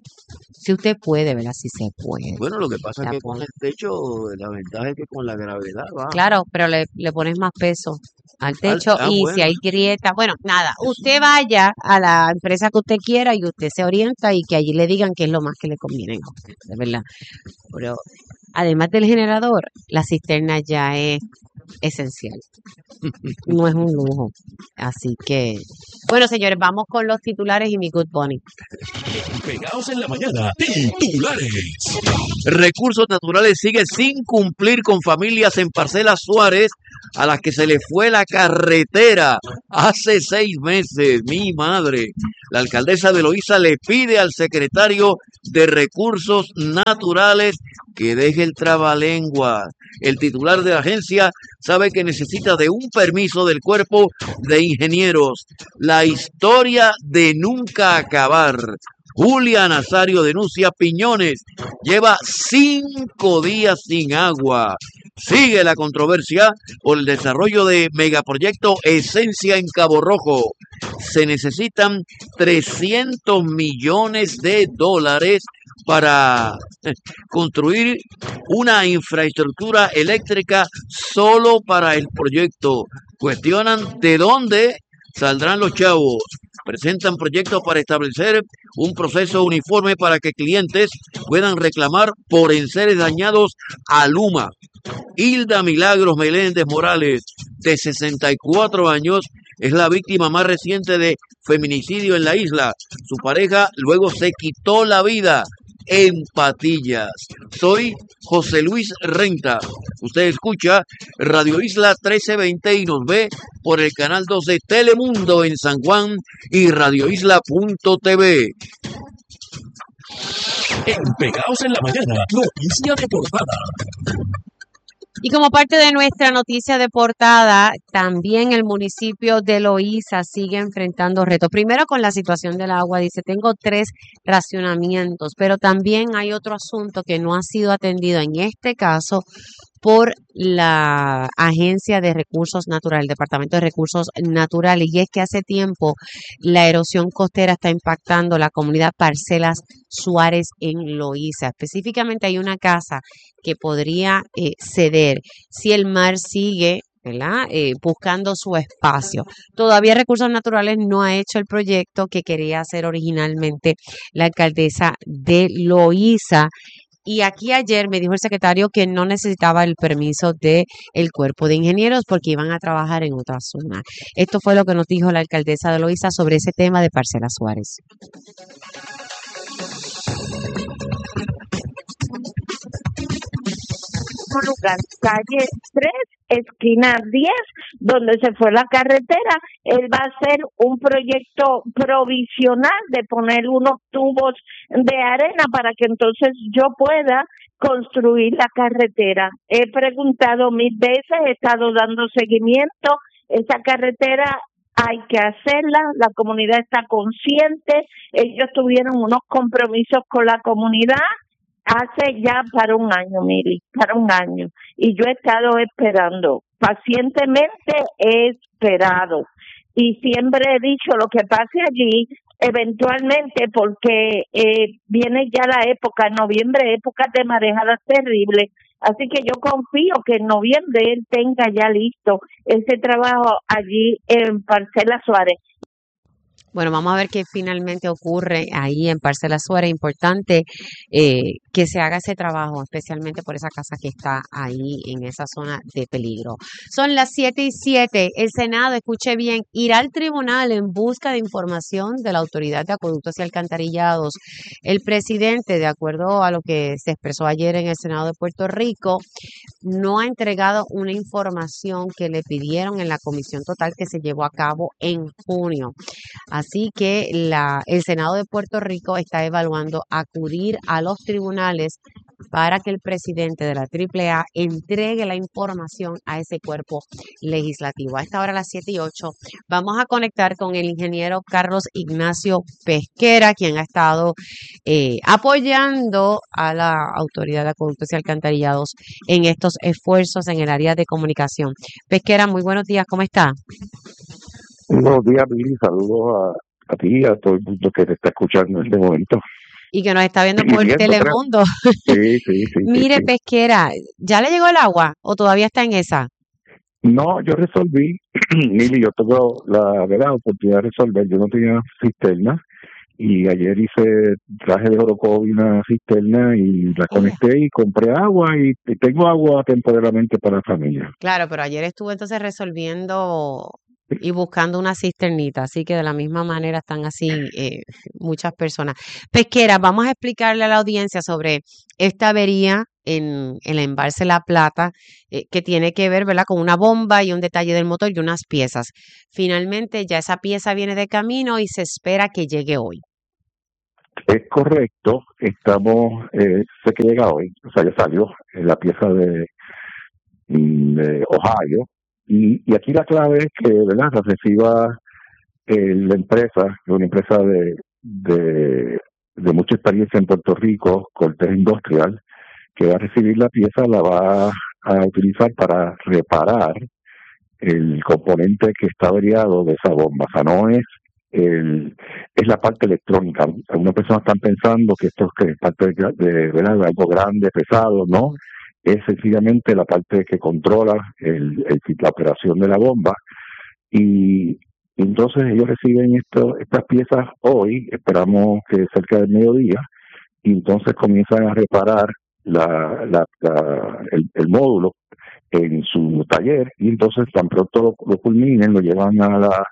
Si usted puede, ¿verdad? Si se puede. Bueno, lo que pasa es La que pone. con el techo, la ventaja es que con la gravedad va. Claro, pero le, le pones más peso al Al- techo ah, y si bueno. hay grieta, bueno, nada, usted vaya a la empresa que usted quiera y usted se orienta y que allí le digan qué es lo más que le conviene a usted, de verdad. Pero además del generador, la cisterna ya es esencial, no es un lujo. Así que, bueno, señores, vamos con los titulares y mi Good Bunny. Pegados en la mañana, titulares. Recursos Naturales sigue sin cumplir con familias en Parcelas Suárez a las que se le fue la carretera hace seis meses. Mi madre. La alcaldesa de Loíza le pide al secretario de Recursos Naturales que deje el trabalengua. El titular de la agencia sabe que necesita de un permiso del cuerpo de ingenieros. La historia de nunca acabar. Julia Nazario denuncia Piñones. Lleva cinco días sin agua. Sigue la controversia por el desarrollo de megaproyecto Esencia en Cabo Rojo. Se necesitan trescientos millones de dólares para construir una infraestructura eléctrica solo para el proyecto. Cuestionan de dónde saldrán los chavos. Presentan proyectos para establecer un proceso uniforme para que clientes puedan reclamar por enseres dañados a Luma. Hilda Milagros Meléndez Morales, de sesenta y cuatro años, es la víctima más reciente de feminicidio en la isla. Su pareja luego se quitó la vida en Patillas. Soy José Luis Renta. Usted escucha Radio Isla trece veinte y nos ve por el canal dos de Telemundo en San Juan y radio isla punto t v. En Pegados en la mañana, noticia de portada. Y como parte de nuestra noticia de portada, también el municipio de Loíza sigue enfrentando retos. Primero con la situación del agua, dice, tengo tres racionamientos, pero también hay otro asunto que no ha sido atendido en este caso por la Agencia de Recursos Naturales, el Departamento de Recursos Naturales, y es que hace tiempo la erosión costera está impactando la comunidad Parcelas Suárez en Loíza. Específicamente hay una casa que podría eh, ceder si el mar sigue, ¿verdad? Eh, buscando su espacio. Todavía Recursos Naturales no ha hecho el proyecto que quería hacer originalmente la alcaldesa de Loíza. Y aquí ayer me dijo el secretario que no necesitaba el permiso del cuerpo de ingenieros porque iban a trabajar en otra zona. Esto fue lo que nos dijo la alcaldesa de Loíza sobre ese tema de Parcelas Suárez. Lugar, calle tres, esquina diez, donde se fue la carretera. Él va a hacer un proyecto provisional de poner unos tubos de arena para que entonces yo pueda construir la carretera. He preguntado mil veces, he estado dando seguimiento. Esa carretera hay que hacerla, la comunidad está consciente, ellos tuvieron unos compromisos con la comunidad hace ya para un año, Mili, para un año. Y yo he estado esperando, pacientemente he esperado. Y siempre he dicho lo que pase allí, eventualmente, porque eh, viene ya la época, en noviembre, época de marejadas terribles. Así que yo confío que en noviembre él tenga ya listo ese trabajo allí en Parcelas Suárez. Bueno, vamos a ver qué finalmente ocurre ahí en Parcelas Suárez. Importante eh, que se haga ese trabajo, especialmente por esa casa que está ahí en esa zona de peligro. Son las siete y siete. El Senado, escuche bien, irá al tribunal en busca de información de la Autoridad de Acueductos y Alcantarillados. El presidente, de acuerdo a lo que se expresó ayer en el Senado de Puerto Rico, no ha entregado una información que le pidieron en la comisión total que se llevó a cabo en junio. Así que la, el Senado de Puerto Rico está evaluando acudir a los tribunales para que el presidente de la Triple A entregue la información a ese cuerpo legislativo. A esta hora, a las siete y ocho, vamos a conectar con el ingeniero Carlos Ignacio Pesquera, quien ha estado eh, apoyando a la Autoridad de Acueductos y Alcantarillados en estos esfuerzos en el área de comunicación. Pesquera, muy buenos días, ¿cómo está? Buenos días, Billy. Saludos a, a ti y a todo el mundo que te está escuchando en este momento. Y que nos está viendo Y por viendo, creo. Telemundo. Sí, sí, sí. Mire, sí, sí. Pesquera, ¿ya le llegó el agua o todavía está en esa? No, yo resolví, Mili, yo tuve la, la oportunidad de resolver. Yo no tenía cisterna y ayer hice, traje de Orocovi una cisterna y la conecté y compré agua y, y tengo agua temporalmente para la familia. Claro, pero ayer estuvo entonces resolviendo y buscando una cisternita, así que de la misma manera están así eh, muchas personas. Pesquera, vamos a explicarle a la audiencia sobre esta avería en, en el embalse La Plata, eh, que tiene que ver, ¿verdad?, con una bomba y un detalle del motor y unas piezas. Finalmente ya esa pieza viene de camino y se espera que llegue hoy. Es correcto, estamos, eh, sé que llega hoy, o sea, ya salió eh, la pieza de, de Ohio. Y, y aquí la clave es que, ¿verdad?, la reciba eh, la empresa, una empresa de, de, de mucha experiencia en Puerto Rico, Cortés Industrial, que va a recibir la pieza, la va a utilizar para reparar el componente que está averiado de esa bomba. O sea, no es el, es la parte electrónica. Algunas personas están pensando que esto es que es parte de, de, ¿verdad?, de algo grande, pesado, ¿no? Es sencillamente la parte que controla el, el, la operación de la bomba. Y entonces ellos reciben esto, estas piezas hoy, esperamos que cerca del mediodía, y entonces comienzan a reparar la, la, la, el, el módulo en su taller, y entonces tan pronto lo, lo culminen, lo llevan a la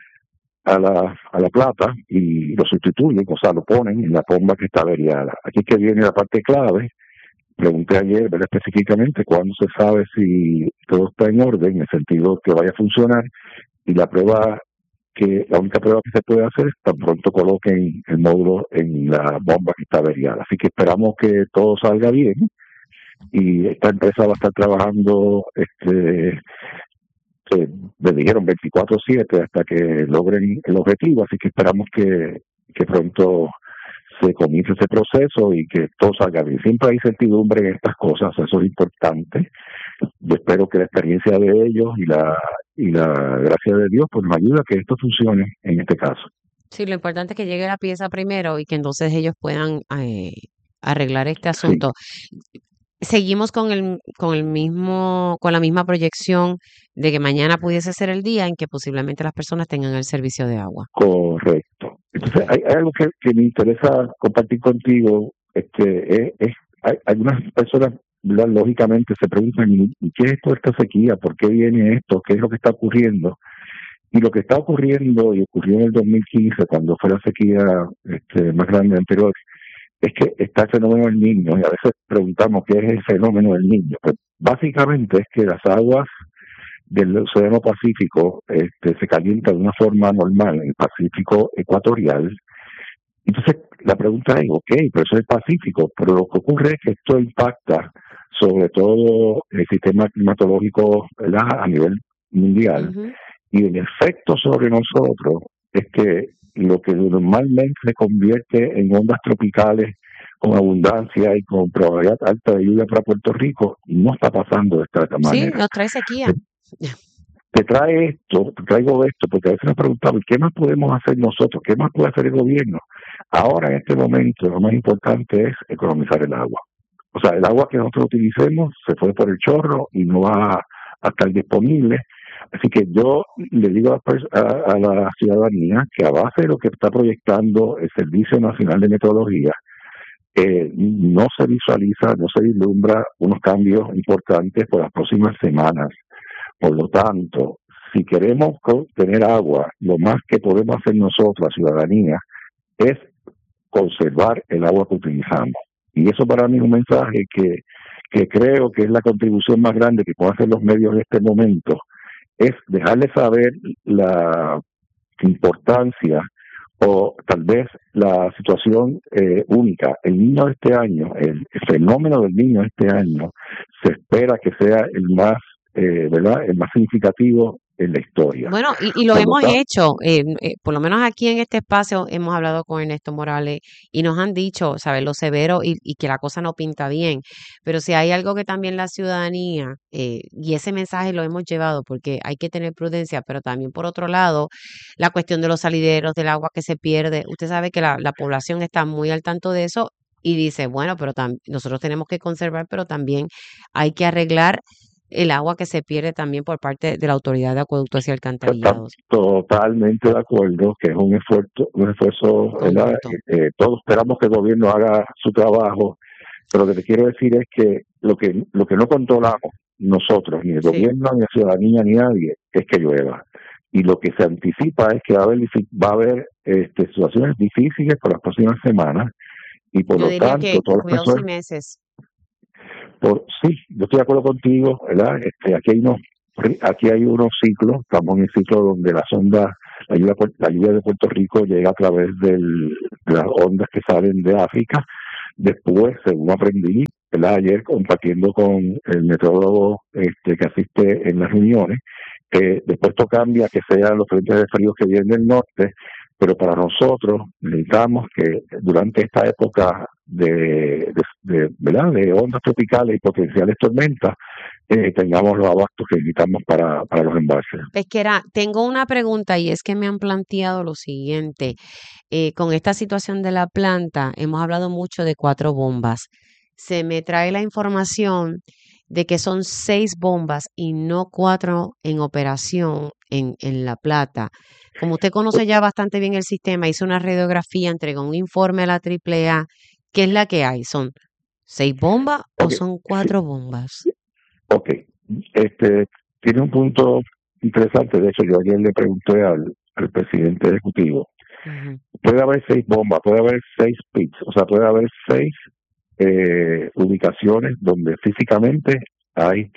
a la a la plata y lo sustituyen, o sea, lo ponen en la bomba que está averiada. Aquí es que viene la parte clave. Pregunté ayer, ¿verdad?, específicamente cuándo se sabe si todo está en orden, en el sentido que vaya a funcionar, y la prueba que, la única prueba que se puede hacer es tan pronto coloquen el módulo en la bomba que está averiada. Así que esperamos que todo salga bien, y esta empresa va a estar trabajando, este, eh, me dijeron veinticuatro siete hasta que logren el objetivo, así que esperamos que, que pronto se comience ese proceso y que todo salga bien. Siempre hay certidumbre en estas cosas, eso es importante. Yo espero que la experiencia de ellos y la y la gracia de Dios pues nos ayuda a que esto funcione en este caso. Sí, lo importante es que llegue la pieza primero y que entonces ellos puedan eh, arreglar este asunto. Sí. Seguimos con el con el mismo con la misma proyección de que mañana pudiese ser el día en que posiblemente las personas tengan el servicio de agua. Correcto. Entonces hay, hay algo que, que me interesa compartir contigo. Este es, es hay algunas personas, ¿verdad?, lógicamente se preguntan, ¿y qué es esto de esta sequía? ¿Por qué viene esto? ¿Qué es lo que está ocurriendo? Y lo que está ocurriendo, y ocurrió en el dos mil quince, cuando fue la sequía este, más grande anterior, es que está el fenómeno del Niño, y a veces preguntamos qué es el fenómeno del Niño. Pues básicamente es que las aguas del Océano Pacífico este, se calientan de una forma normal en el Pacífico ecuatorial. Entonces la pregunta es, ok, pero eso es el Pacífico, pero lo que ocurre es que esto impacta sobre todo el sistema climatológico, ¿verdad?, a nivel mundial. Uh-huh. Y el efecto sobre nosotros es que lo que normalmente se convierte en ondas tropicales con abundancia y con probabilidad alta de lluvia para Puerto Rico no está pasando de esta manera. Sí, nos trae sequía. Te, te trae esto, te traigo esto, porque a veces nos preguntamos, ¿qué más podemos hacer nosotros? ¿Qué más puede hacer el gobierno? Ahora, en este momento, lo más importante es economizar el agua. O sea, el agua que nosotros utilicemos se fue por el chorro y no va a, a estar disponible. Así que yo le digo a, a, a la ciudadanía que a base de lo que está proyectando el Servicio Nacional de Meteorología, eh, no se visualiza, no se vislumbra unos cambios importantes por las próximas semanas. Por lo tanto, si queremos tener agua, lo más que podemos hacer nosotros, la ciudadanía, es conservar el agua que utilizamos. Y eso para mí es un mensaje que, que creo que es la contribución más grande que pueden hacer los medios en este momento, es dejarles saber la importancia o tal vez la situación eh, única. El niño de este año, el, el fenómeno del niño de este año, se espera que sea el más, eh, ¿verdad? El más significativo en la historia. Bueno, y, y lo Por lo hemos tanto, hecho, eh, eh, por lo menos aquí en este espacio hemos hablado con Ernesto Morales y nos han dicho, ¿sabes? Lo severo y, y que la cosa no pinta bien. Pero si hay algo que también la ciudadanía, eh, y ese mensaje lo hemos llevado porque hay que tener prudencia, pero también por otro lado, la cuestión de los salideros, del agua que se pierde. Usted sabe que la, la población está muy al tanto de eso y dice, bueno, pero tam- nosotros tenemos que conservar, pero también hay que arreglar el agua que se pierde también por parte de la Autoridad de Acueductos y Está Alcantarillados. totalmente de acuerdo que es un esfuerzo, un esfuerzo, ¿verdad? Conjunto. Eh, eh, todos esperamos que el gobierno haga su trabajo, pero lo que te quiero decir es que lo que lo que no controlamos nosotros, ni el Sí. gobierno, ni la ciudadanía, ni nadie, es que llueva. Y lo que se anticipa es que va a haber, difi- va a haber este, situaciones difíciles por las próximas semanas y por Yo lo diría tanto que todas las cuidados y personas, meses. por, sí, yo estoy de acuerdo contigo, ¿verdad? Este, aquí hay unos aquí hay unos ciclos, estamos en el ciclo donde las ondas, la lluvia, pu- la lluvia de Puerto Rico llega a través del, de las ondas que salen de África. Después, según aprendí, ¿verdad? Ayer compartiendo con el meteorólogo este, que asiste en las reuniones, que después esto cambia, que sean los frentes de frío que vienen del norte, pero para nosotros necesitamos que durante esta época de, de, de, ¿verdad? de ondas tropicales y potenciales tormentas, eh, tengamos los abastos que necesitamos para, para los embalses. Pesquera, tengo una pregunta y es que me han planteado lo siguiente. Eh, con esta situación de la planta, hemos hablado mucho de cuatro bombas. Se me trae la información de que son seis bombas y no cuatro en operación en, en La Plata. Como usted conoce ya bastante bien el sistema, hizo una radiografía, entregó un informe a la triple A. ¿Qué es la que hay? ¿Son seis bombas o Ok, son sí, cuatro bombas? ok. Este, tiene un punto interesante. De hecho, yo ayer le pregunté al, al presidente ejecutivo. Ujú. Puede haber seis bombas, puede haber seis pits, o sea, puede haber seis eh, ubicaciones donde físicamente hay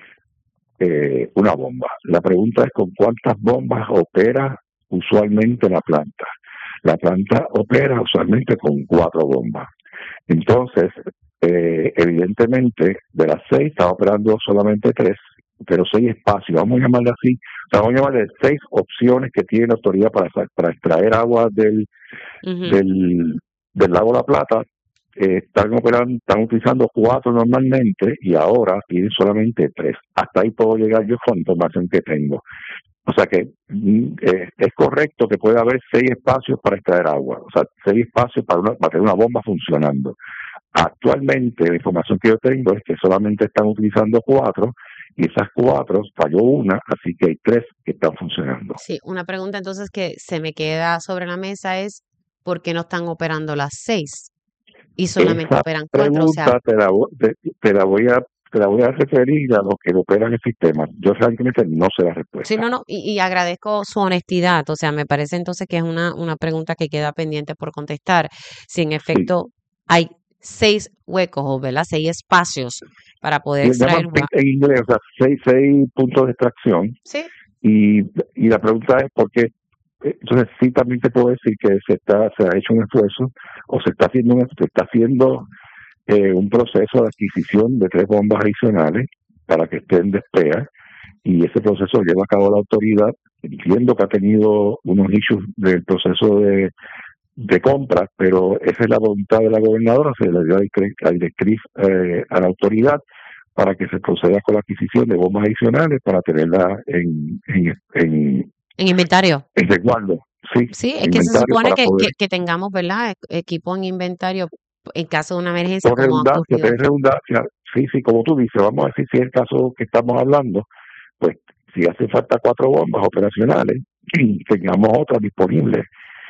eh, una bomba. La pregunta es con cuántas bombas opera usualmente la planta. La planta opera usualmente con cuatro bombas. Entonces, eh, evidentemente, de las seis está operando solamente tres, pero seis espacios, vamos a llamarle así, o sea, vamos a llamarle seis opciones que tiene la autoridad para, sa- para extraer agua del, Ujú. del, del lago La Plata. Eh, están operando, están utilizando cuatro normalmente y ahora tienen solamente tres. Hasta ahí puedo llegar yo con la información que tengo. O sea que mm, eh, es correcto que pueda haber seis espacios para extraer agua, o sea, seis espacios para, una, para tener una bomba funcionando. Actualmente la información que yo tengo es que solamente están utilizando cuatro y esas cuatro falló una, así que hay tres que están funcionando. Sí, una pregunta entonces que se me queda sobre la mesa es ¿por qué no están operando las seis y solamente Esa operan cuatro? O sea, pregunta te la, vo- te, te la voy a te la voy a referir a los que operan el sistema. Yo realmente no sé la sí, respuesta. no, no, y, y agradezco su honestidad. O sea, me parece entonces que es una, una pregunta que queda pendiente por contestar. Si en Sí, efecto hay seis huecos, o ¿verdad? Seis espacios para poder le llaman extraer pit agua. en inglés, o sea, seis, seis puntos de extracción. Sí, Y, y la pregunta es por qué. eh, Entonces sí también te puedo decir que se está se ha hecho un esfuerzo o se está haciendo un, se está haciendo eh, un proceso de adquisición de tres bombas adicionales para que estén despegas y ese proceso lleva a cabo la autoridad. Entiendo que ha tenido unos issues del proceso de, de compra, pero esa es la voluntad de la gobernadora, se le dio la directriz, la directriz eh, a la autoridad para que se proceda con la adquisición de bombas adicionales para tenerla en, en, en, en inventario. en resguardo, sí, Sí, es en que se inventario supone para que, poder, que, que tengamos, ¿verdad? e- Equipo en inventario en caso de una emergencia por como ha redundancia, ocurrido. tener redundancia, sí, sí, como tú dices, vamos a decir si es el caso que estamos hablando, pues si hace falta cuatro bombas operacionales, tengamos otras disponibles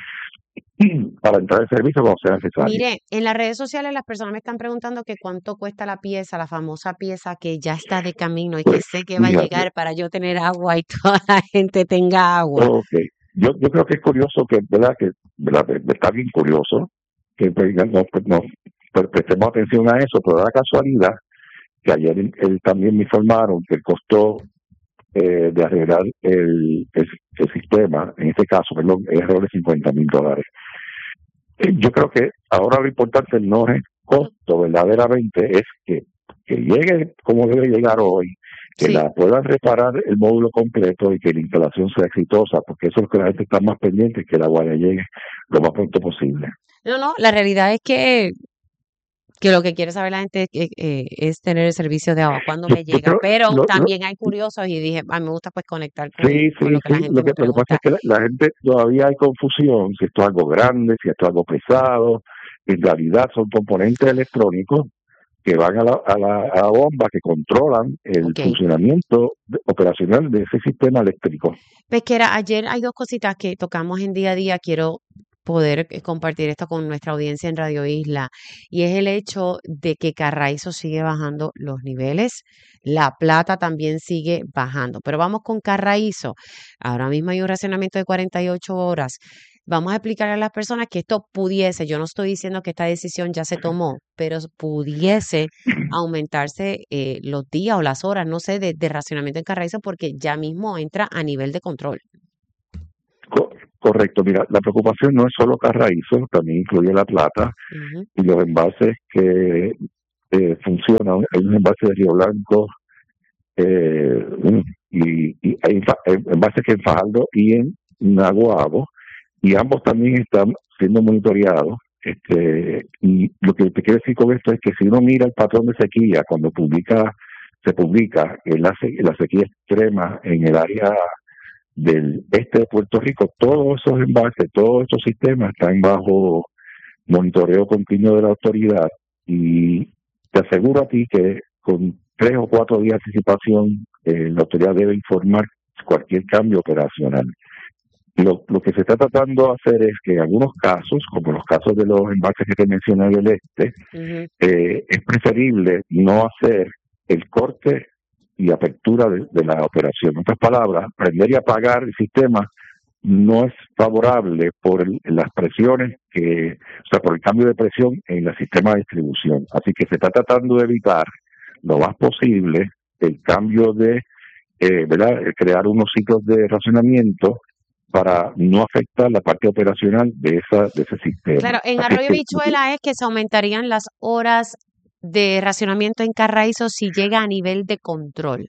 para entrar en servicio cuando sea necesario. Mire, en las redes sociales las personas me están preguntando que cuánto cuesta la pieza, la famosa pieza que ya está de camino y que Pues sé que va a fíjate, llegar para yo tener agua y toda la gente tenga agua. ok, yo, yo creo que es curioso que, ¿verdad? Que, ¿verdad? Está bien curioso que pues, no, no, no, pues, prestemos atención a eso, pero da la casualidad que ayer él, él también me informaron que el costo eh, de arreglar el, el, el sistema, en este caso, perdón, es alrededor de cincuenta mil dólares. Eh, Yo creo que ahora lo importante no es el costo, verdaderamente, es que, que llegue como debe llegar hoy, que Sí. la puedan reparar el módulo completo y que la instalación sea exitosa, porque eso es lo que la gente está más pendiente, que la guaya llegue lo más pronto posible. No, no, la realidad es que, que lo que quiere saber la gente es, eh, es tener el servicio de agua, cuándo Yo, me yo llega. creo, Pero lo, lo- también hay curiosos y dije, ay, me gusta pues conectar con, sí, con sí, lo que la sí, gente lo que, me lo que pasa pregunta. es que la, la gente todavía hay confusión, si esto es algo grande, si esto es algo pesado, en realidad son componentes electrónicos que van a la, a la, a la bomba, que controlan el Ok. funcionamiento de- operacional de ese sistema eléctrico. Pesquera, ayer hay dos cositas que tocamos en día a día. Quiero poder eh, compartir esto con nuestra audiencia en Radio Isla. Y es el hecho de que Carraízo sigue bajando los niveles. La Plata también sigue bajando. Pero vamos con Carraízo. Ahora mismo hay un racionamiento de cuarenta y ocho horas. Vamos a explicarle a las personas que esto pudiese, yo no estoy diciendo que esta decisión ya se tomó, pero pudiese aumentarse eh, los días o las horas, no sé, de, de racionamiento en Carraízo porque ya mismo entra a nivel de control. Co- correcto, mira, la preocupación no es solo Carraízo, también incluye La Plata Ujú. y los envases que eh, funcionan. Hay un envase de Río Blanco eh, y, y hay enfa- eh, envases que en Fajardo y en Naguabo, y ambos también están siendo monitoreados. Este, y lo que te quiero decir con esto es que si uno mira el patrón de sequía, cuando publica se publica en la, se- la sequía extrema en el área del este de Puerto Rico, todos esos envases, todos estos sistemas están bajo monitoreo continuo de la autoridad, y te aseguro a ti que con tres o cuatro días de anticipación eh, la autoridad debe informar cualquier cambio operacional. Lo, lo que se está tratando de hacer es que en algunos casos, como los casos de los envases que te mencioné del este, Ujú. eh, es preferible no hacer el corte y apertura de, de la operación. En otras palabras, prender y apagar el sistema no es favorable por el- las presiones que, o sea, por el cambio de presión en el sistema de distribución. Así que se está tratando de evitar lo más posible el cambio de, eh, ¿verdad? Eh, crear unos ciclos de racionamiento para no afectar la parte operacional de esa de ese sistema. Claro, en Así Arroyo que Bichuela es que se aumentarían las horas de racionamiento en Carraízo si llega a nivel de control.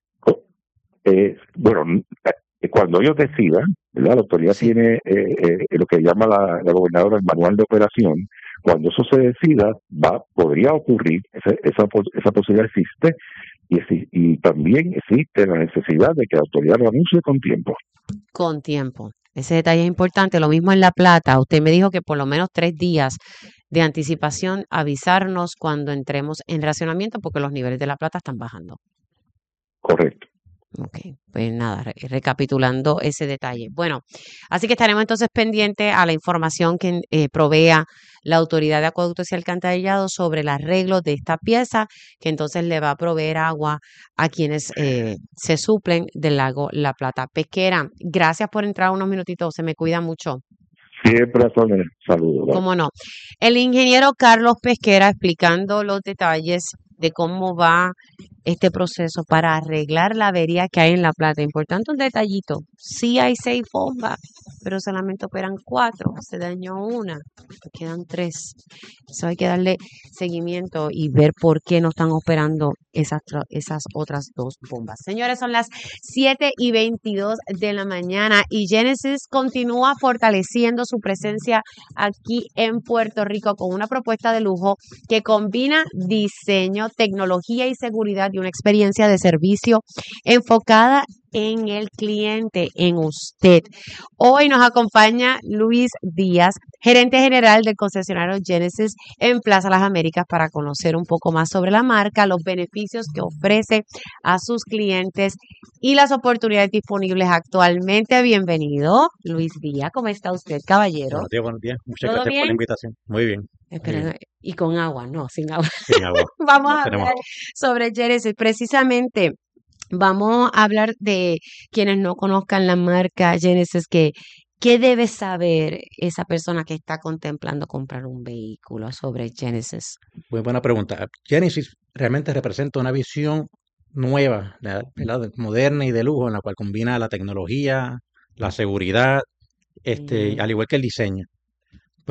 Eh, bueno, eh, cuando ellos decidan, ¿verdad? La autoridad Sí. tiene eh, eh, lo que llama la, la gobernadora el manual de operación. Cuando eso se decida, va podría ocurrir, esa, esa, pos- esa posibilidad existe, y, exi- y también existe la necesidad de que la autoridad lo anuncie con tiempo. Con tiempo. Ese detalle es importante. Lo mismo en La Plata. Usted me dijo que por lo menos tres días de anticipación avisarnos cuando entremos en racionamiento porque los niveles de La Plata están bajando. Correcto. Ok, pues nada, re- recapitulando ese detalle. Bueno, así que estaremos entonces pendientes a la información que eh, provea la Autoridad de Acueductos y Alcantarillado sobre el arreglo de esta pieza, que entonces le va a proveer agua a quienes eh, se suplen del lago La Plata. Pesquera, gracias por entrar unos minutitos, se me cuida mucho. Siempre a el saludo. Bye. ¿Cómo no? El ingeniero Carlos Pesquera explicando los detalles de cómo va este proceso para arreglar la avería que hay en La Plata. Importante un detallito. Sí hay seis bombas, pero solamente operan cuatro. Se dañó una, quedan tres. Eso hay que darle seguimiento y ver por qué no están operando esas, tro- esas otras dos bombas. Señores, son las siete y veintidós de la mañana y Genesis continúa fortaleciendo su presencia aquí en Puerto Rico con una propuesta de lujo que combina diseño, tecnología y seguridad y una experiencia de servicio enfocada en el cliente, en usted. Hoy nos acompaña Luis Díaz, gerente general del concesionario Genesis en Plaza Las Américas, para conocer un poco más sobre la marca, los beneficios que ofrece a sus clientes y las oportunidades disponibles actualmente. Bienvenido, Luis Díaz. ¿Cómo está usted, caballero? Buenos días, buenos días. Muchas ¿Todo gracias por la bien? invitación. Muy bien, muy Espera, bien. y con agua, no, sin agua. Sin agua. Vamos a Tenemos hablar agua. sobre Genesis. Precisamente, vamos a hablar de quienes no conozcan la marca Genesis, que ¿qué debe saber esa persona que está contemplando comprar un vehículo sobre Genesis? Muy buena pregunta. Genesis realmente representa una visión nueva, la- ¿verdad? Moderna y de lujo, en la cual combina la tecnología, la seguridad, este, Mm, al igual que el diseño.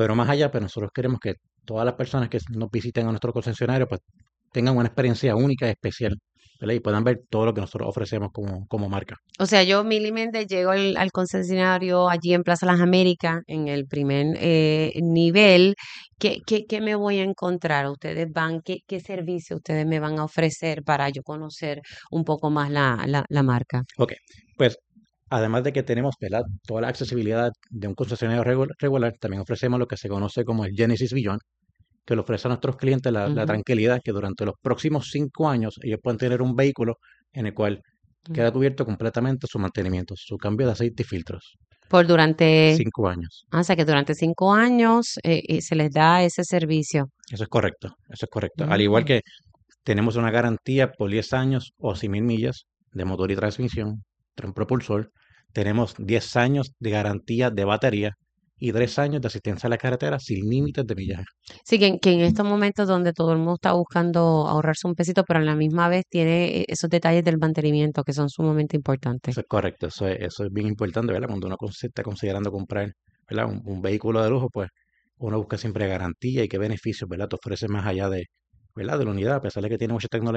Pero más allá, pues nosotros queremos que todas las personas que nos visiten a nuestro concesionario, pues tengan una experiencia única y especial, ¿verdad? Y puedan ver todo lo que nosotros ofrecemos como, como marca. O sea, yo, Milly Méndez, llego al, al concesionario allí en Plaza Las Américas, en el primer eh, nivel. ¿Qué, qué, qué me voy a encontrar? Ustedes van, ¿qué, qué servicio ustedes me van a ofrecer para yo conocer un poco más la, la, la marca? Ok, pues además de que tenemos, ¿verdad?, toda la accesibilidad de un concesionario regu- regular, también ofrecemos lo que se conoce como el Genesis Beyond, que le ofrece a nuestros clientes la, la Ujú, tranquilidad que durante los próximos cinco años ellos pueden tener un vehículo en el cual queda ujú. cubierto completamente su mantenimiento, su cambio de aceite y filtros. Por durante, Cinco años. ah, o sea, que durante cinco años eh, eh, se les da ese servicio. Eso es correcto, eso es correcto. Al igual Mm. que tenemos una garantía por diez años o cien mil millas de motor y transmisión, tren propulsor. Tenemos diez años de garantía de batería y tres años de asistencia a la carretera sin límites de millaje. Sí, que, en- que en estos momentos donde todo el mundo está buscando ahorrarse un pesito, pero a la misma vez tiene eh, esos detalles del mantenimiento que son sumamente importantes. Eso es correcto, eso es, eso es bien importante, ¿verdad? Cuando uno cons- está considerando comprar, ¿verdad?, un, un vehículo de lujo, pues uno busca siempre garantía y qué beneficios, ¿verdad?, te ofrece más allá de, ¿verdad?, de la unidad, a pesar de que tiene mucha tecnología.